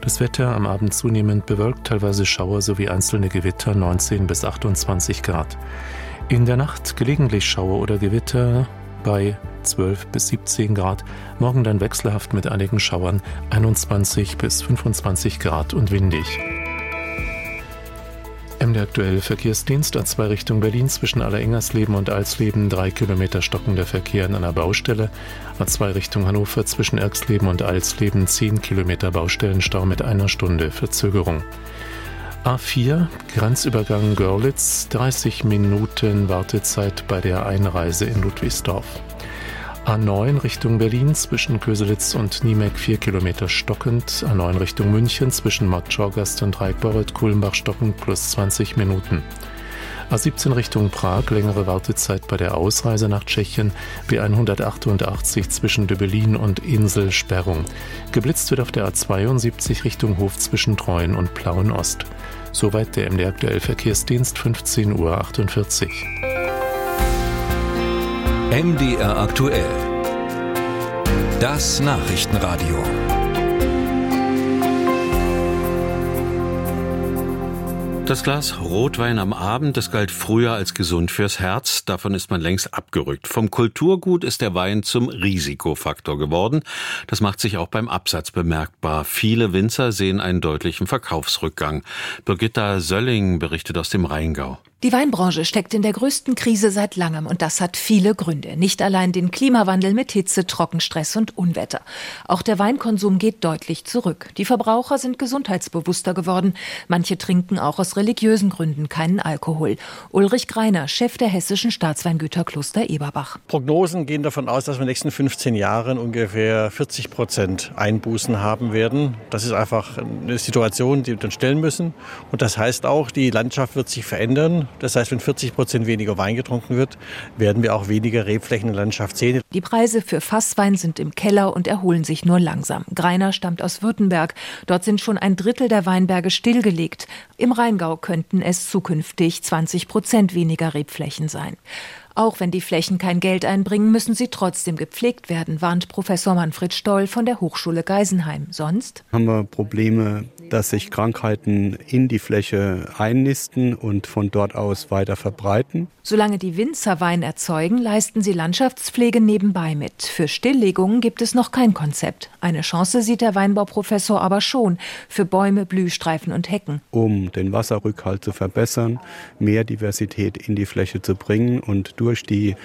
Das Wetter am Abend zunehmend bewölkt, teilweise Schauer sowie einzelne Gewitter, 19 bis 28 Grad. In der Nacht gelegentlich Schauer oder Gewitter bei 12 bis 17 Grad. Morgen dann wechselhaft mit einigen Schauern, 21 bis 25 Grad und windig. Der aktuelle Verkehrsdienst A2 Richtung Berlin zwischen Allerengersleben und Alsleben 3 Kilometer stockender Verkehr in einer Baustelle. A2 Richtung Hannover zwischen Erxleben und Alsleben 10 Kilometer Baustellenstau mit 1 Stunde Verzögerung. A4 Grenzübergang Görlitz 30 Minuten Wartezeit bei der Einreise in Ludwigsdorf. A9 Richtung Berlin zwischen Köselitz und Niemek 4 Kilometer stockend. A9 Richtung München zwischen Marktschorgast und Reikbauert-Kulmbach stockend plus 20 Minuten. A17 Richtung Prag längere Wartezeit bei der Ausreise nach Tschechien. B188 zwischen Döbelin und Insel Sperrung. Geblitzt wird auf der A72 Richtung Hof zwischen Treuen und Plauen-Ost. Soweit der MDR aktuell Verkehrsdienst, 15:48 Uhr. MDR aktuell. Das Nachrichtenradio. Das Glas Rotwein am Abend, das galt früher als gesund fürs Herz. Davon ist man längst abgerückt. Vom Kulturgut ist der Wein zum Risikofaktor geworden. Das macht sich auch beim Absatz bemerkbar. Viele Winzer sehen einen deutlichen Verkaufsrückgang. Birgitta Sölling berichtet aus dem Rheingau. Die Weinbranche steckt in der größten Krise seit langem und das hat viele Gründe. Nicht allein den Klimawandel mit Hitze, Trockenstress und Unwetter. Auch der Weinkonsum geht deutlich zurück. Die Verbraucher sind gesundheitsbewusster geworden. Manche trinken auch aus religiösen Gründen keinen Alkohol. Ulrich Greiner, Chef der Hessischen Staatsweingüter Kloster Eberbach. Prognosen gehen davon aus, dass wir in den nächsten 15 Jahren ungefähr 40% Einbußen haben werden. Das ist einfach eine Situation, die wir dann stellen müssen. Und das heißt auch, die Landschaft wird sich verändern. Das heißt, wenn 40% weniger Wein getrunken wird, werden wir auch weniger Rebflächen in der Landschaft sehen. Die Preise für Fasswein sind im Keller und erholen sich nur langsam. Greiner stammt aus Württemberg. Dort sind schon 1/3 der Weinberge stillgelegt. Im Rheingau könnten es zukünftig 20% weniger Rebflächen sein. Auch wenn die Flächen kein Geld einbringen, müssen sie trotzdem gepflegt werden, warnt Professor Manfred Stoll von der Hochschule Geisenheim. Sonst haben wir Probleme, dass sich Krankheiten in die Fläche einnisten und von dort aus weiter verbreiten. Solange die Winzer Wein erzeugen, leisten sie Landschaftspflege nebenbei mit. Für Stilllegungen gibt es noch kein Konzept. Eine Chance sieht der Weinbauprofessor aber schon für Bäume, Blühstreifen und Hecken. Um den Wasserrückhalt zu verbessern, mehr Diversität in die Fläche zu bringen und durch die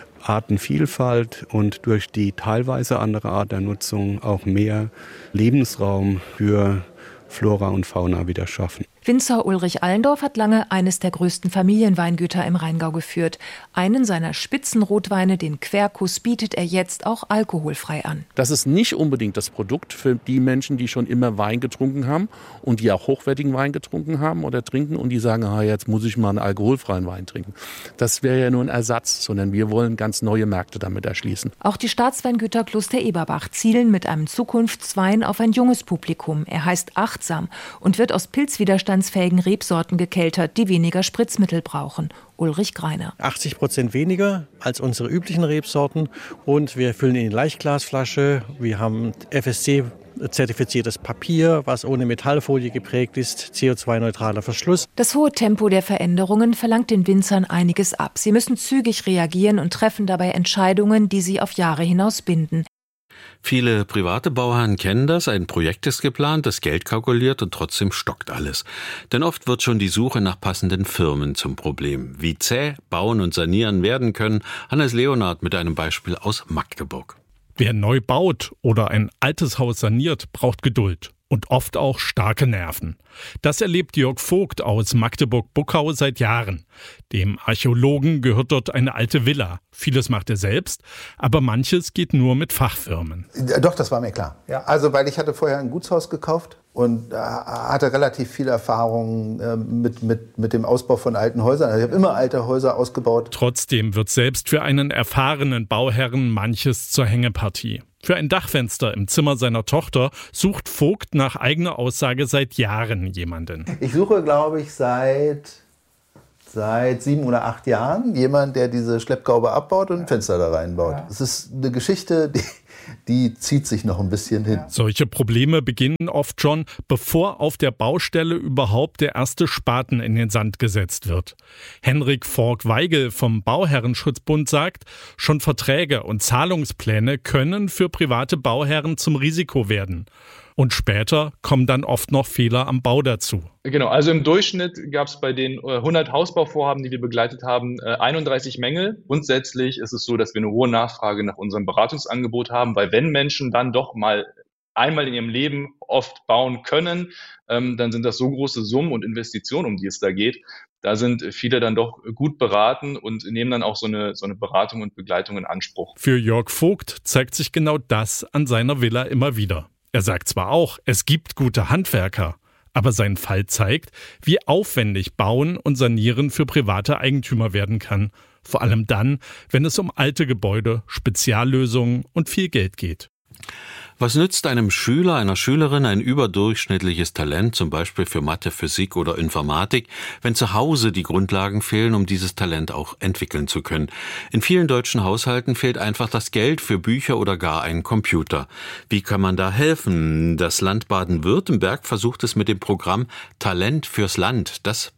Artenvielfalt und durch die teilweise andere Art der Nutzung auch mehr Lebensraum für Flora und Fauna wieder schaffen. Winzer Ulrich Allendorf hat lange eines der größten Familienweingüter im Rheingau geführt. Einen seiner Spitzenrotweine, den Quercus, bietet er jetzt auch alkoholfrei an. Das ist nicht unbedingt das Produkt für die Menschen, die schon immer Wein getrunken haben und die auch hochwertigen Wein getrunken haben oder trinken und die sagen, jetzt muss ich mal einen alkoholfreien Wein trinken. Das wäre ja nur ein Ersatz, sondern wir wollen ganz neue Märkte damit erschließen. Auch die Staatsweingüter Kloster Eberbach zielen mit einem Zukunftswein auf ein junges Publikum. Er heißt Achtsam und wird aus pilzwiderstandsfähigen Rebsorten gekeltert, die weniger Spritzmittel brauchen. Ulrich Greiner. 80% weniger als unsere üblichen Rebsorten und wir füllen in die Leichtglasflasche. Wir haben FSC-zertifiziertes Papier, was ohne Metallfolie geprägt ist, CO2-neutraler Verschluss. Das hohe Tempo der Veränderungen verlangt den Winzern einiges ab. Sie müssen zügig reagieren und treffen dabei Entscheidungen, die sie auf Jahre hinaus binden. Viele private Bauern kennen das. Ein Projekt ist geplant, das Geld kalkuliert und trotzdem stockt alles. Denn oft wird schon die Suche nach passenden Firmen zum Problem. Wie zäh Bauen und Sanieren werden können, Hannes Leonard mit einem Beispiel aus Magdeburg. Wer neu baut oder ein altes Haus saniert, braucht Geduld. Und oft auch starke Nerven. Das erlebt Jörg Vogt aus Magdeburg-Buckau seit Jahren. Dem Archäologen gehört dort eine alte Villa. Vieles macht er selbst, aber manches geht nur mit Fachfirmen. Doch, das war mir klar. Ja, also, weil ich hatte vorher ein Gutshaus gekauft und hatte relativ viel Erfahrung mit dem Ausbau von alten Häusern. Also ich habe immer alte Häuser ausgebaut. Trotzdem wird selbst für einen erfahrenen Bauherrn manches zur Hängepartie. Für ein Dachfenster im Zimmer seiner Tochter sucht Vogt nach eigener Aussage seit Jahren jemanden. Ich suche, glaube ich, seit 7 oder 8 Jahren jemand, der diese Schleppgaube abbaut und ein Fenster da reinbaut. Ja. Das ist eine Geschichte, die zieht sich noch ein bisschen hin. Solche Probleme beginnen oft schon, bevor auf der Baustelle überhaupt der erste Spaten in den Sand gesetzt wird. Henrik Fork-Weigel vom Bauherrenschutzbund sagt, schon Verträge und Zahlungspläne können für private Bauherren zum Risiko werden. Und später kommen dann oft noch Fehler am Bau dazu. Genau, also im Durchschnitt gab es bei den 100 Hausbauvorhaben, die wir begleitet haben, 31 Mängel. Grundsätzlich ist es so, dass wir eine hohe Nachfrage nach unserem Beratungsangebot haben, weil wenn Menschen dann doch mal einmal in ihrem Leben oft bauen können, dann sind das so große Summen und Investitionen, um die es da geht. Da sind viele dann doch gut beraten und nehmen dann auch so eine Beratung und Begleitung in Anspruch. Für Jörg Vogt zeigt sich genau das an seiner Villa immer wieder. Er sagt zwar auch, es gibt gute Handwerker, aber sein Fall zeigt, wie aufwendig Bauen und Sanieren für private Eigentümer werden kann. Vor allem dann, wenn es um alte Gebäude, Speziallösungen und viel Geld geht. Was nützt einem Schüler, einer Schülerin ein überdurchschnittliches Talent, zum Beispiel für Mathe, Physik oder Informatik, wenn zu Hause die Grundlagen fehlen, um dieses Talent auch entwickeln zu können? In vielen deutschen Haushalten fehlt einfach das Geld für Bücher oder gar einen Computer. Wie kann man da helfen? Das Land Baden-Württemberg versucht es mit dem Programm Talent fürs Land. Das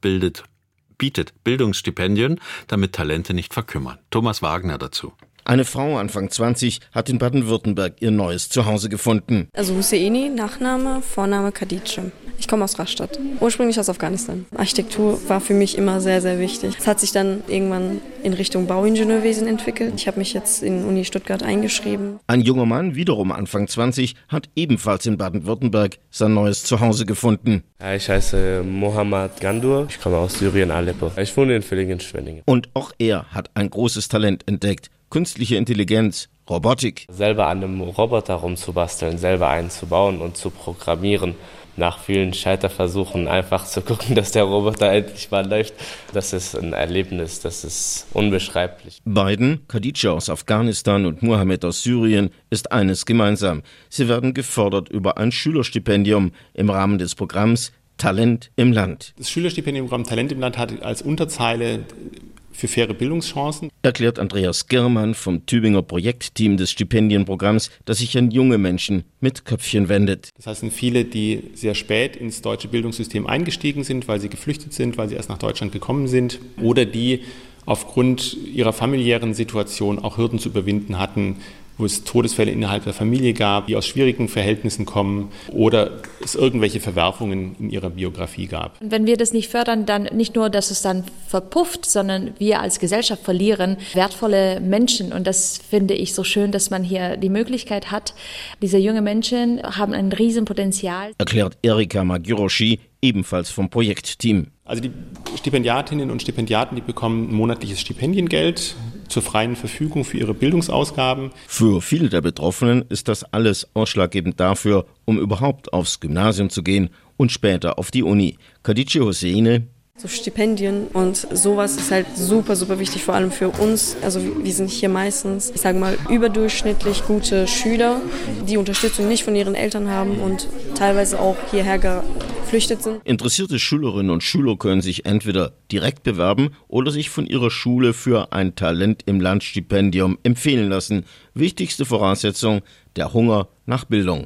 bietet Bildungsstipendien, damit Talente nicht verkümmern. Thomas Wagner dazu. Eine Frau, Anfang 20, hat in Baden-Württemberg ihr neues Zuhause gefunden. Also Husseini, Nachname, Vorname Khadidje. Ich komme aus Rastatt, ursprünglich aus Afghanistan. Architektur war für mich immer sehr, sehr wichtig. Es hat sich dann irgendwann in Richtung Bauingenieurwesen entwickelt. Ich habe mich jetzt in Uni Stuttgart eingeschrieben. Ein junger Mann, wiederum Anfang 20, hat ebenfalls in Baden-Württemberg sein neues Zuhause gefunden. Ich heiße Mohammad Gandur, ich komme aus Syrien, Aleppo. Ich wohne in Villingen-Schwenningen. Und auch er hat ein großes Talent entdeckt. Künstliche Intelligenz, Robotik. Selber an einem Roboter rumzubasteln, selber einen zu bauen und zu programmieren. Nach vielen Scheiterversuchen einfach zu gucken, dass der Roboter endlich mal läuft. Das ist ein Erlebnis, das ist unbeschreiblich. Beiden, Khadidje aus Afghanistan und Mohammed aus Syrien, ist eines gemeinsam. Sie werden gefördert über ein Schülerstipendium im Rahmen des Programms Talent im Land. Das Schülerstipendiumprogramm Talent im Land hat als Unterzeile für faire Bildungschancen. Erklärt Andreas Girrmann vom Tübinger Projektteam des Stipendienprogramms, das sich an junge Menschen mit Köpfchen wendet. Das heißt, es sind viele, die sehr spät ins deutsche Bildungssystem eingestiegen sind, weil sie geflüchtet sind, weil sie erst nach Deutschland gekommen sind oder die aufgrund ihrer familiären Situation auch Hürden zu überwinden hatten, wo es Todesfälle innerhalb der Familie gab, die aus schwierigen Verhältnissen kommen oder es irgendwelche Verwerfungen in ihrer Biografie gab. Und wenn wir das nicht fördern, dann nicht nur, dass es dann verpufft, sondern wir als Gesellschaft verlieren wertvolle Menschen. Und das finde ich so schön, dass man hier die Möglichkeit hat. Diese jungen Menschen haben ein Riesenpotenzial. Erklärt Erika Magiroshi, ebenfalls vom Projektteam. Also die Stipendiatinnen und Stipendiaten, die bekommen monatliches Stipendiengeld zur freien Verfügung für ihre Bildungsausgaben. Für viele der Betroffenen ist das alles ausschlaggebend dafür, um überhaupt aufs Gymnasium zu gehen und später auf die Uni. Khadidje Hosseini. So Stipendien und sowas ist halt super, super wichtig, vor allem für uns. Also wir sind hier meistens, ich sage mal, überdurchschnittlich gute Schüler, die Unterstützung nicht von ihren Eltern haben und teilweise auch hierher geflüchtet sind. Interessierte Schülerinnen und Schüler können sich entweder direkt bewerben oder sich von ihrer Schule für ein Talent im Land Stipendium empfehlen lassen. Wichtigste Voraussetzung, der Hunger nach Bildung.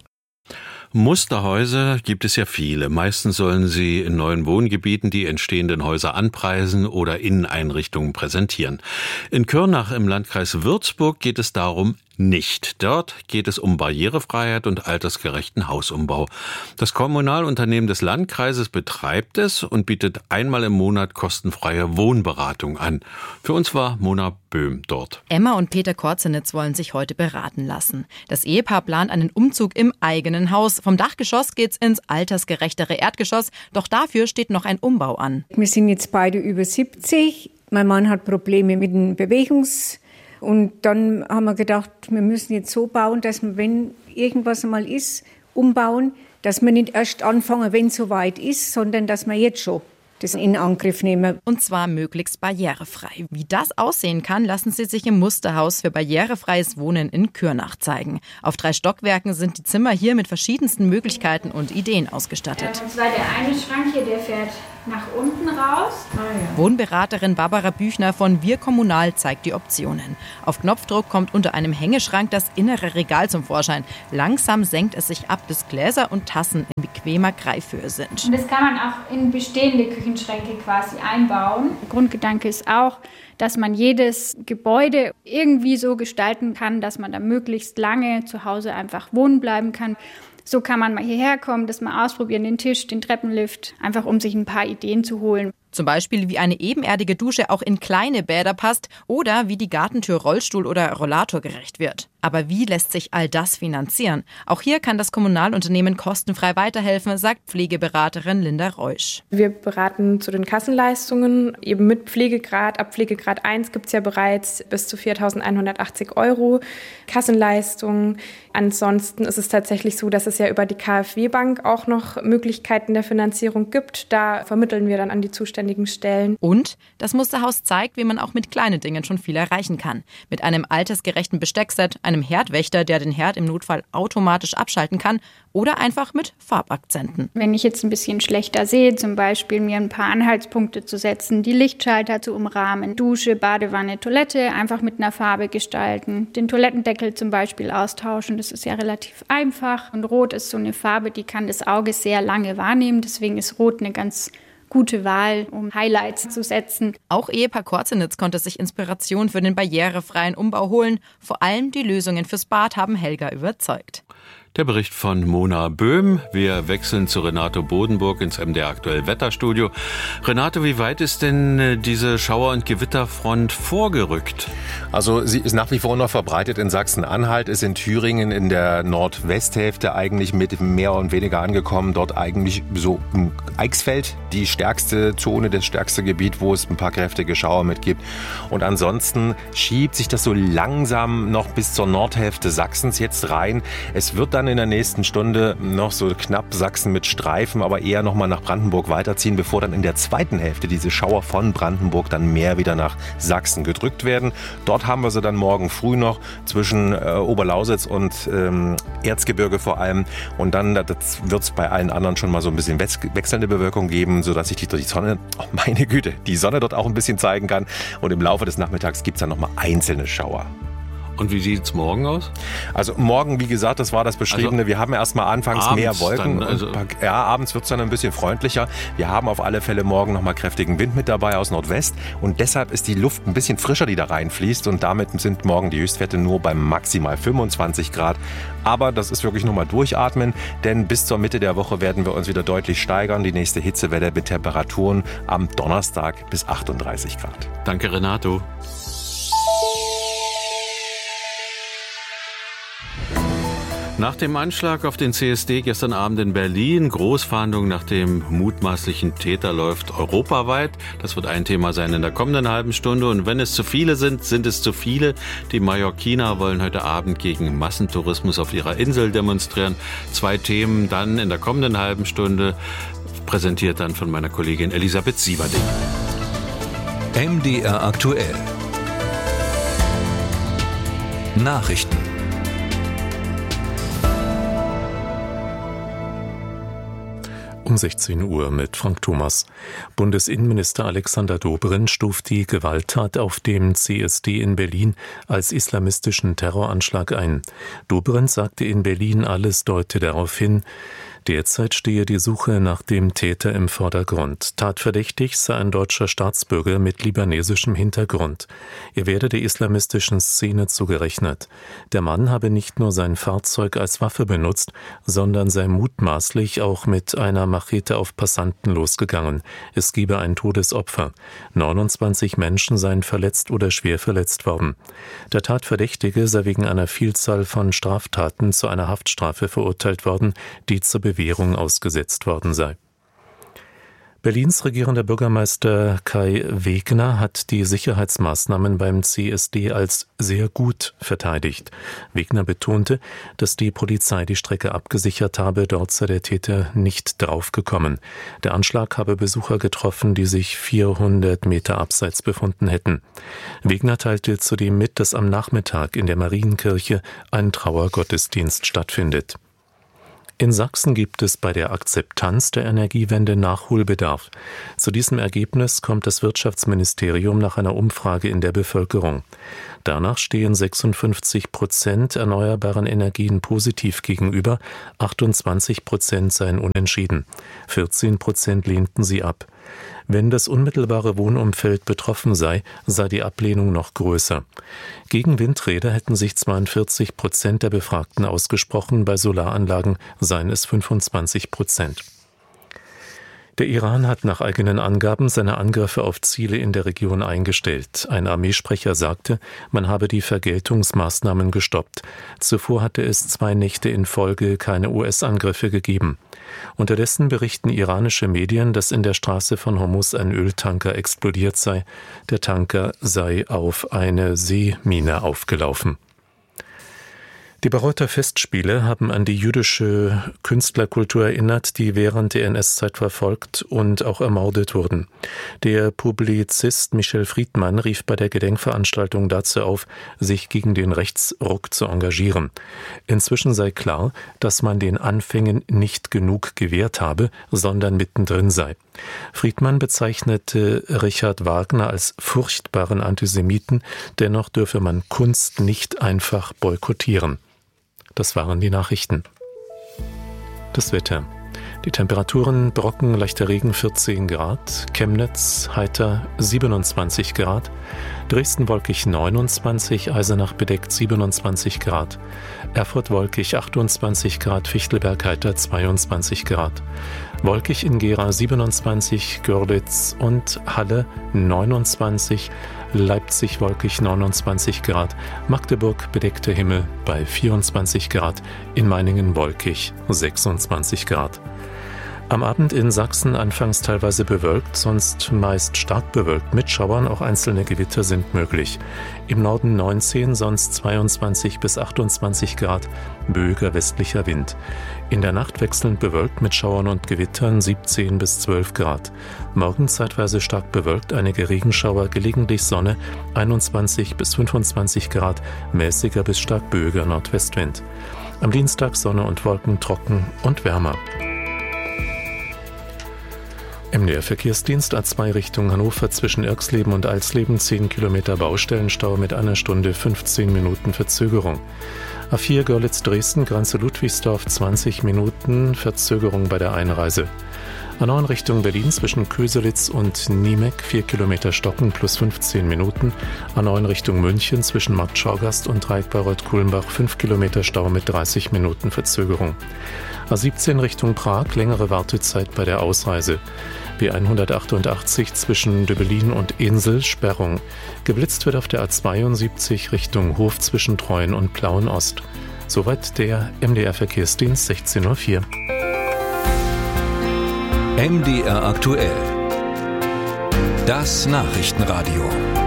Musterhäuser gibt es ja viele. Meistens sollen sie in neuen Wohngebieten die entstehenden Häuser anpreisen oder Inneneinrichtungen präsentieren. In Kürnach im Landkreis Würzburg geht es darum nicht. Dort geht es um Barrierefreiheit und altersgerechten Hausumbau. Das Kommunalunternehmen des Landkreises betreibt es und bietet einmal im Monat kostenfreie Wohnberatung an. Für uns war Mona Böhm dort. Emma und Peter Korzenitz wollen sich heute beraten lassen. Das Ehepaar plant einen Umzug im eigenen Haus. Vom Dachgeschoss geht's ins altersgerechtere Erdgeschoss. Doch dafür steht noch ein Umbau an. Wir sind jetzt beide über 70. Mein Mann hat Probleme mit dem Und dann haben wir gedacht, wir müssen jetzt so bauen, dass wir, wenn irgendwas einmal ist, umbauen, dass wir nicht erst anfangen, wenn es soweit ist, sondern dass wir jetzt schon das in Angriff nehmen. Und zwar möglichst barrierefrei. Wie das aussehen kann, lassen Sie sich im Musterhaus für barrierefreies Wohnen in Kürnach zeigen. Auf 3 Stockwerken sind die Zimmer hier mit verschiedensten Möglichkeiten und Ideen ausgestattet. Und zwar der eine Schrank hier, der fährt nach unten raus. Wohnberaterin Barbara Büchner von Wir Kommunal zeigt die Optionen. Auf Knopfdruck kommt unter einem Hängeschrank das innere Regal zum Vorschein. Langsam senkt es sich ab, bis Gläser und Tassen in bequemer Greifhöhe sind. Und das kann man auch in bestehende Küchenschränke quasi einbauen. Der Grundgedanke ist auch, dass man jedes Gebäude irgendwie so gestalten kann, dass man da möglichst lange zu Hause einfach wohnen bleiben kann. So kann man mal hierher kommen, das mal ausprobieren, den Tisch, den Treppenlift, einfach um sich ein paar Ideen zu holen. Zum Beispiel, wie eine ebenerdige Dusche auch in kleine Bäder passt oder wie die Gartentür Rollstuhl- oder Rollator gerecht wird. Aber wie lässt sich all das finanzieren? Auch hier kann das Kommunalunternehmen kostenfrei weiterhelfen, sagt Pflegeberaterin Linda Reusch. Wir beraten zu den Kassenleistungen, eben mit Pflegegrad. Ab Pflegegrad 1 gibt es ja bereits bis zu 4.180 € Kassenleistungen. Ansonsten ist es tatsächlich so, dass es ja über die KfW-Bank auch noch Möglichkeiten der Finanzierung gibt. Da vermitteln wir dann an die zuständigen Stellen. Und das Musterhaus zeigt, wie man auch mit kleinen Dingen schon viel erreichen kann. Mit einem altersgerechten Besteckset, einem Herdwächter, der den Herd im Notfall automatisch abschalten kann, oder einfach mit Farbakzenten. Wenn ich jetzt ein bisschen schlechter sehe, zum Beispiel mir ein paar Anhaltspunkte zu setzen, die Lichtschalter zu umrahmen, Dusche, Badewanne, Toilette einfach mit einer Farbe gestalten, den Toilettendeckel zum Beispiel austauschen, das ist ja relativ einfach. Und Rot ist so eine Farbe, die kann das Auge sehr lange wahrnehmen, deswegen ist Rot eine ganz gute Wahl, um Highlights zu setzen. Auch Ehepaar Korzenitz konnte sich Inspiration für den barrierefreien Umbau holen. Vor allem die Lösungen fürs Bad haben Helga überzeugt. Der Bericht von Mona Böhm. Wir wechseln zu Renato Bodenburg ins MDR Aktuell Wetterstudio. Renato, wie weit ist denn diese Schauer- und Gewitterfront vorgerückt? Also sie ist nach wie vor noch verbreitet in Sachsen-Anhalt, ist in Thüringen in der Nordwesthälfte eigentlich mit mehr und weniger angekommen. Dort eigentlich so im Eichsfeld die stärkste Zone, das stärkste Gebiet, wo es ein paar kräftige Schauer mitgibt. Und ansonsten schiebt sich das so langsam noch bis zur Nordhälfte Sachsens jetzt rein. Es wird dann in der nächsten Stunde noch so knapp Sachsen mit Streifen, aber eher nochmal nach Brandenburg weiterziehen, bevor dann in der zweiten Hälfte diese Schauer von Brandenburg dann mehr wieder nach Sachsen gedrückt werden. Dort haben wir sie dann morgen früh noch zwischen Oberlausitz und Erzgebirge vor allem. Und dann wird es bei allen anderen schon mal so ein bisschen wechselnde Bewölkung geben, sodass sich die Sonne, oh meine Güte, die Sonne dort auch ein bisschen zeigen kann. Und im Laufe des Nachmittags gibt es dann nochmal einzelne Schauer. Und wie sieht es morgen aus? Also morgen, wie gesagt, das war das Beschriebene. Also wir haben erstmal anfangs mehr Wolken. Dann, abends wird es dann ein bisschen freundlicher. Wir haben auf alle Fälle morgen nochmal kräftigen Wind mit dabei aus Nordwest. Und deshalb ist die Luft ein bisschen frischer, die da reinfließt. Und damit sind morgen die Höchstwerte nur bei maximal 25 Grad. Aber das ist wirklich nur mal durchatmen. Denn bis zur Mitte der Woche werden wir uns wieder deutlich steigern. Die nächste Hitzewelle mit Temperaturen am Donnerstag bis 38 Grad. Danke, Renato. Nach dem Anschlag auf den CSD gestern Abend in Berlin, Großfahndung nach dem mutmaßlichen Täter läuft europaweit. Das wird ein Thema sein in der kommenden halben Stunde. Und wenn es zu viele sind, sind es zu viele. Die Mallorquiner wollen heute Abend gegen Massentourismus auf ihrer Insel demonstrieren. 2 Themen dann in der kommenden halben Stunde, präsentiert dann von meiner Kollegin Elisabeth Sieverding. MDR aktuell. Nachrichten. Um 16 Uhr mit Frank Thomas. Bundesinnenminister Alexander Dobrindt stuft die Gewalttat auf dem CSD in Berlin als islamistischen Terroranschlag ein. Dobrindt sagte in Berlin, alles deute darauf hin, derzeit stehe die Suche nach dem Täter im Vordergrund. Tatverdächtig sei ein deutscher Staatsbürger mit libanesischem Hintergrund. Er werde der islamistischen Szene zugerechnet. Der Mann habe nicht nur sein Fahrzeug als Waffe benutzt, sondern sei mutmaßlich auch mit einer Machete auf Passanten losgegangen. Es gebe ein Todesopfer. 29 Menschen seien verletzt oder schwer verletzt worden. Der Tatverdächtige sei wegen einer Vielzahl von Straftaten zu einer Haftstrafe verurteilt worden, die zur Bewährung ausgesetzt worden sei. Berlins regierender Bürgermeister Kai Wegner hat die Sicherheitsmaßnahmen beim CSD als sehr gut verteidigt. Wegner betonte, dass die Polizei die Strecke abgesichert habe, dort sei der Täter nicht draufgekommen. Der Anschlag habe Besucher getroffen, die sich 400 Meter abseits befunden hätten. Wegner teilte zudem mit, dass am Nachmittag in der Marienkirche ein Trauergottesdienst stattfindet. In Sachsen gibt es bei der Akzeptanz der Energiewende Nachholbedarf. Zu diesem Ergebnis kommt das Wirtschaftsministerium nach einer Umfrage in der Bevölkerung. Danach stehen 56% erneuerbaren Energien positiv gegenüber, 28% seien unentschieden, 14% lehnten sie ab. Wenn das unmittelbare Wohnumfeld betroffen sei, sei die Ablehnung noch größer. Gegen Windräder hätten sich 42% der Befragten ausgesprochen, bei Solaranlagen seien es 25%. Der Iran hat nach eigenen Angaben seine Angriffe auf Ziele in der Region eingestellt. Ein Armeesprecher sagte, man habe die Vergeltungsmaßnahmen gestoppt. Zuvor hatte es 2 Nächte in Folge keine US-Angriffe gegeben. Unterdessen berichten iranische Medien, dass in der Straße von Hormuz ein Öltanker explodiert sei. Der Tanker sei auf eine Seemine aufgelaufen. Die Bayreuther Festspiele haben an die jüdische Künstlerkultur erinnert, die während der NS-Zeit verfolgt und auch ermordet wurden. Der Publizist Michel Friedmann rief bei der Gedenkveranstaltung dazu auf, sich gegen den Rechtsruck zu engagieren. Inzwischen sei klar, dass man den Anfängen nicht genug gewährt habe, sondern mittendrin sei. Friedmann bezeichnete Richard Wagner als furchtbaren Antisemiten, dennoch dürfe man Kunst nicht einfach boykottieren. Das waren die Nachrichten. Das Wetter. Die Temperaturen: Brocken, leichter Regen 14 Grad, Chemnitz heiter 27 Grad, Dresden wolkig 29, Eisenach bedeckt 27 Grad, Erfurt wolkig 28 Grad, Fichtelberg heiter 22 Grad, wolkig in Gera 27, Görlitz und Halle 29, Leipzig wolkig 29 Grad, Magdeburg bedeckter Himmel bei 24 Grad, in Meiningen wolkig 26 Grad. Am Abend in Sachsen anfangs teilweise bewölkt, sonst meist stark bewölkt. Mit Schauern, auch einzelne Gewitter sind möglich. Im Norden 19, sonst 22 bis 28 Grad, böiger westlicher Wind. In der Nacht wechselnd bewölkt mit Schauern und Gewittern 17 bis 12 Grad. Morgen zeitweise stark bewölkt, einige Regenschauer, gelegentlich Sonne, 21 bis 25 Grad, mäßiger bis stark böiger Nordwestwind. Am Dienstag Sonne und Wolken, trocken und wärmer. MDR-Verkehrsdienst A2 Richtung Hannover zwischen Irxleben und Alsleben 10 Kilometer Baustellenstau mit 1 Stunde 15 Minuten Verzögerung. A4 Görlitz-Dresden, Grenze Ludwigsdorf 20 Minuten Verzögerung bei der Einreise. A9 Richtung Berlin zwischen Köselitz und Niemek 4 Kilometer Stocken plus 15 Minuten. A9 Richtung München zwischen Markt Schorgast und Dreieck Bayreuth-Kulmbach 5 Kilometer Stau mit 30 Minuten Verzögerung. A17 Richtung Prag, längere Wartezeit bei der Ausreise. B188 zwischen Döbelin und Insel, Sperrung. Geblitzt wird auf der A72 Richtung Hof zwischen Treuen und Plauen-Ost. Soweit der MDR-Verkehrsdienst 16:04 Uhr. MDR aktuell. Das Nachrichtenradio.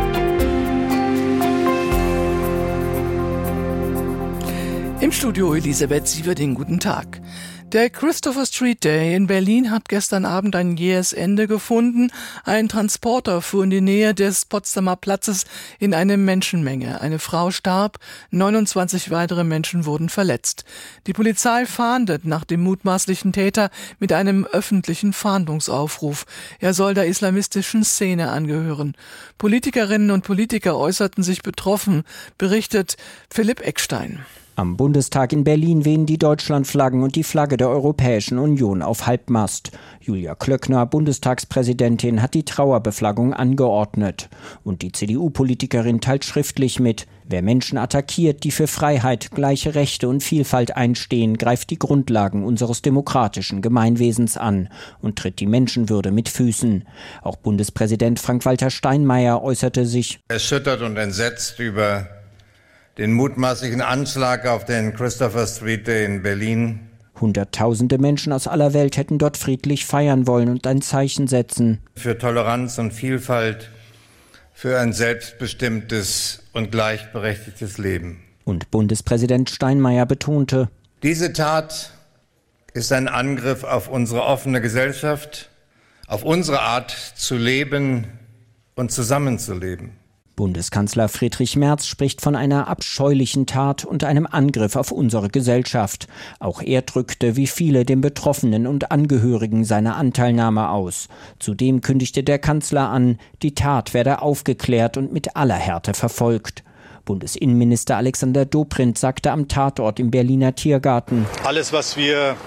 Im Studio Elisabeth Sieverding, guten Tag. Der Christopher Street Day in Berlin hat gestern Abend ein jähes Ende gefunden. Ein Transporter fuhr in die Nähe des Potsdamer Platzes in eine Menschenmenge. Eine Frau starb, 29 weitere Menschen wurden verletzt. Die Polizei fahndet nach dem mutmaßlichen Täter mit einem öffentlichen Fahndungsaufruf. Er soll der islamistischen Szene angehören. Politikerinnen und Politiker äußerten sich betroffen, berichtet Philipp Eckstein. Am Bundestag in Berlin wehen die Deutschlandflaggen und die Flagge der Europäischen Union auf Halbmast. Julia Klöckner, Bundestagspräsidentin, hat die Trauerbeflaggung angeordnet. Und die CDU-Politikerin teilt schriftlich mit: Wer Menschen attackiert, die für Freiheit, gleiche Rechte und Vielfalt einstehen, greift die Grundlagen unseres demokratischen Gemeinwesens an und tritt die Menschenwürde mit Füßen. Auch Bundespräsident Frank-Walter Steinmeier äußerte sich erschüttert und entsetzt über den mutmaßlichen Anschlag auf den Christopher Street Day in Berlin Hunderttausende Menschen aus aller Welt hätten dort friedlich feiern wollen und ein Zeichen setzen. Für Toleranz und Vielfalt, für ein selbstbestimmtes und gleichberechtigtes Leben. Und Bundespräsident Steinmeier betonte: Diese Tat ist ein Angriff auf unsere offene Gesellschaft, auf unsere Art zu leben und zusammenzuleben. Bundeskanzler Friedrich Merz spricht von einer abscheulichen Tat und einem Angriff auf unsere Gesellschaft. Auch er drückte, wie viele, den Betroffenen und Angehörigen seine Anteilnahme aus. Zudem kündigte der Kanzler an, die Tat werde aufgeklärt und mit aller Härte verfolgt. Bundesinnenminister Alexander Dobrindt sagte am Tatort im Berliner Tiergarten: Alles, was wir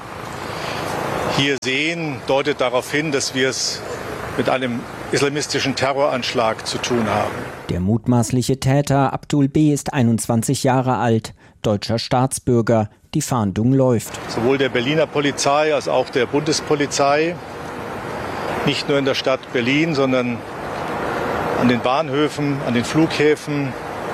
hier sehen, deutet darauf hin, dass wir es mit einem islamistischen Terroranschlag zu tun haben. Der mutmaßliche Täter Abdul B. ist 21 Jahre alt, deutscher Staatsbürger. Die Fahndung läuft. Sowohl der Berliner Polizei als auch der Bundespolizei, nicht nur in der Stadt Berlin, sondern an den Bahnhöfen, an den Flughäfen,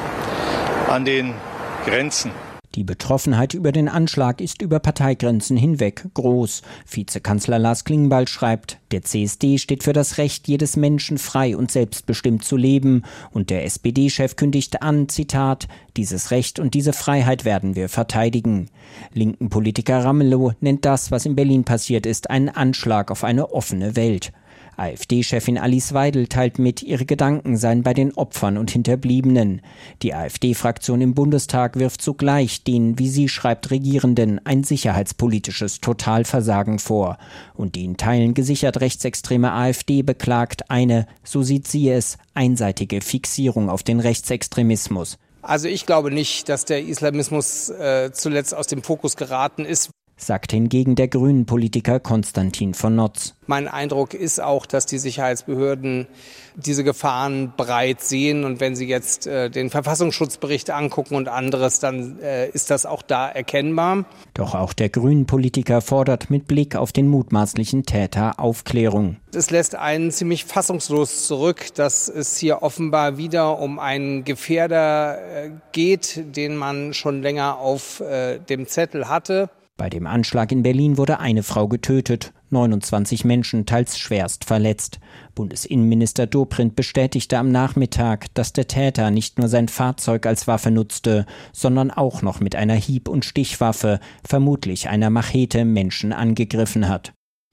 an den Grenzen. Die Betroffenheit über den Anschlag ist über Parteigrenzen hinweg groß. Vizekanzler Lars Klingbeil schreibt: Der CSD steht für das Recht jedes Menschen, frei und selbstbestimmt zu leben. Und der SPD-Chef kündigt an, Zitat: Dieses Recht und diese Freiheit werden wir verteidigen. Linken Politiker Ramelow nennt das, was in Berlin passiert ist, einen Anschlag auf eine offene Welt. AfD-Chefin Alice Weidel teilt mit, ihre Gedanken seien bei den Opfern und Hinterbliebenen. Die AfD-Fraktion im Bundestag wirft zugleich den, wie sie schreibt, Regierenden ein sicherheitspolitisches Totalversagen vor. Und die in Teilen gesichert rechtsextreme AfD beklagt eine, so sieht sie es, einseitige Fixierung auf den Rechtsextremismus. Also ich glaube nicht, dass der Islamismus zuletzt aus dem Fokus geraten ist, sagt hingegen der Grünen-Politiker Konstantin von Notz. Mein Eindruck ist auch, dass die Sicherheitsbehörden diese Gefahren breit sehen. Und wenn sie jetzt den Verfassungsschutzbericht angucken und anderes, dann ist das auch da erkennbar. Doch auch der Grünen-Politiker fordert mit Blick auf den mutmaßlichen Täter Aufklärung. Es lässt einen ziemlich fassungslos zurück, dass es hier offenbar wieder um einen Gefährder geht, den man schon länger auf dem Zettel hatte. Bei dem Anschlag in Berlin wurde eine Frau getötet, 29 Menschen teils schwerst verletzt. Bundesinnenminister Dobrindt bestätigte am Nachmittag, dass der Täter nicht nur sein Fahrzeug als Waffe nutzte, sondern auch noch mit einer Hieb- und Stichwaffe, vermutlich einer Machete, Menschen angegriffen hat.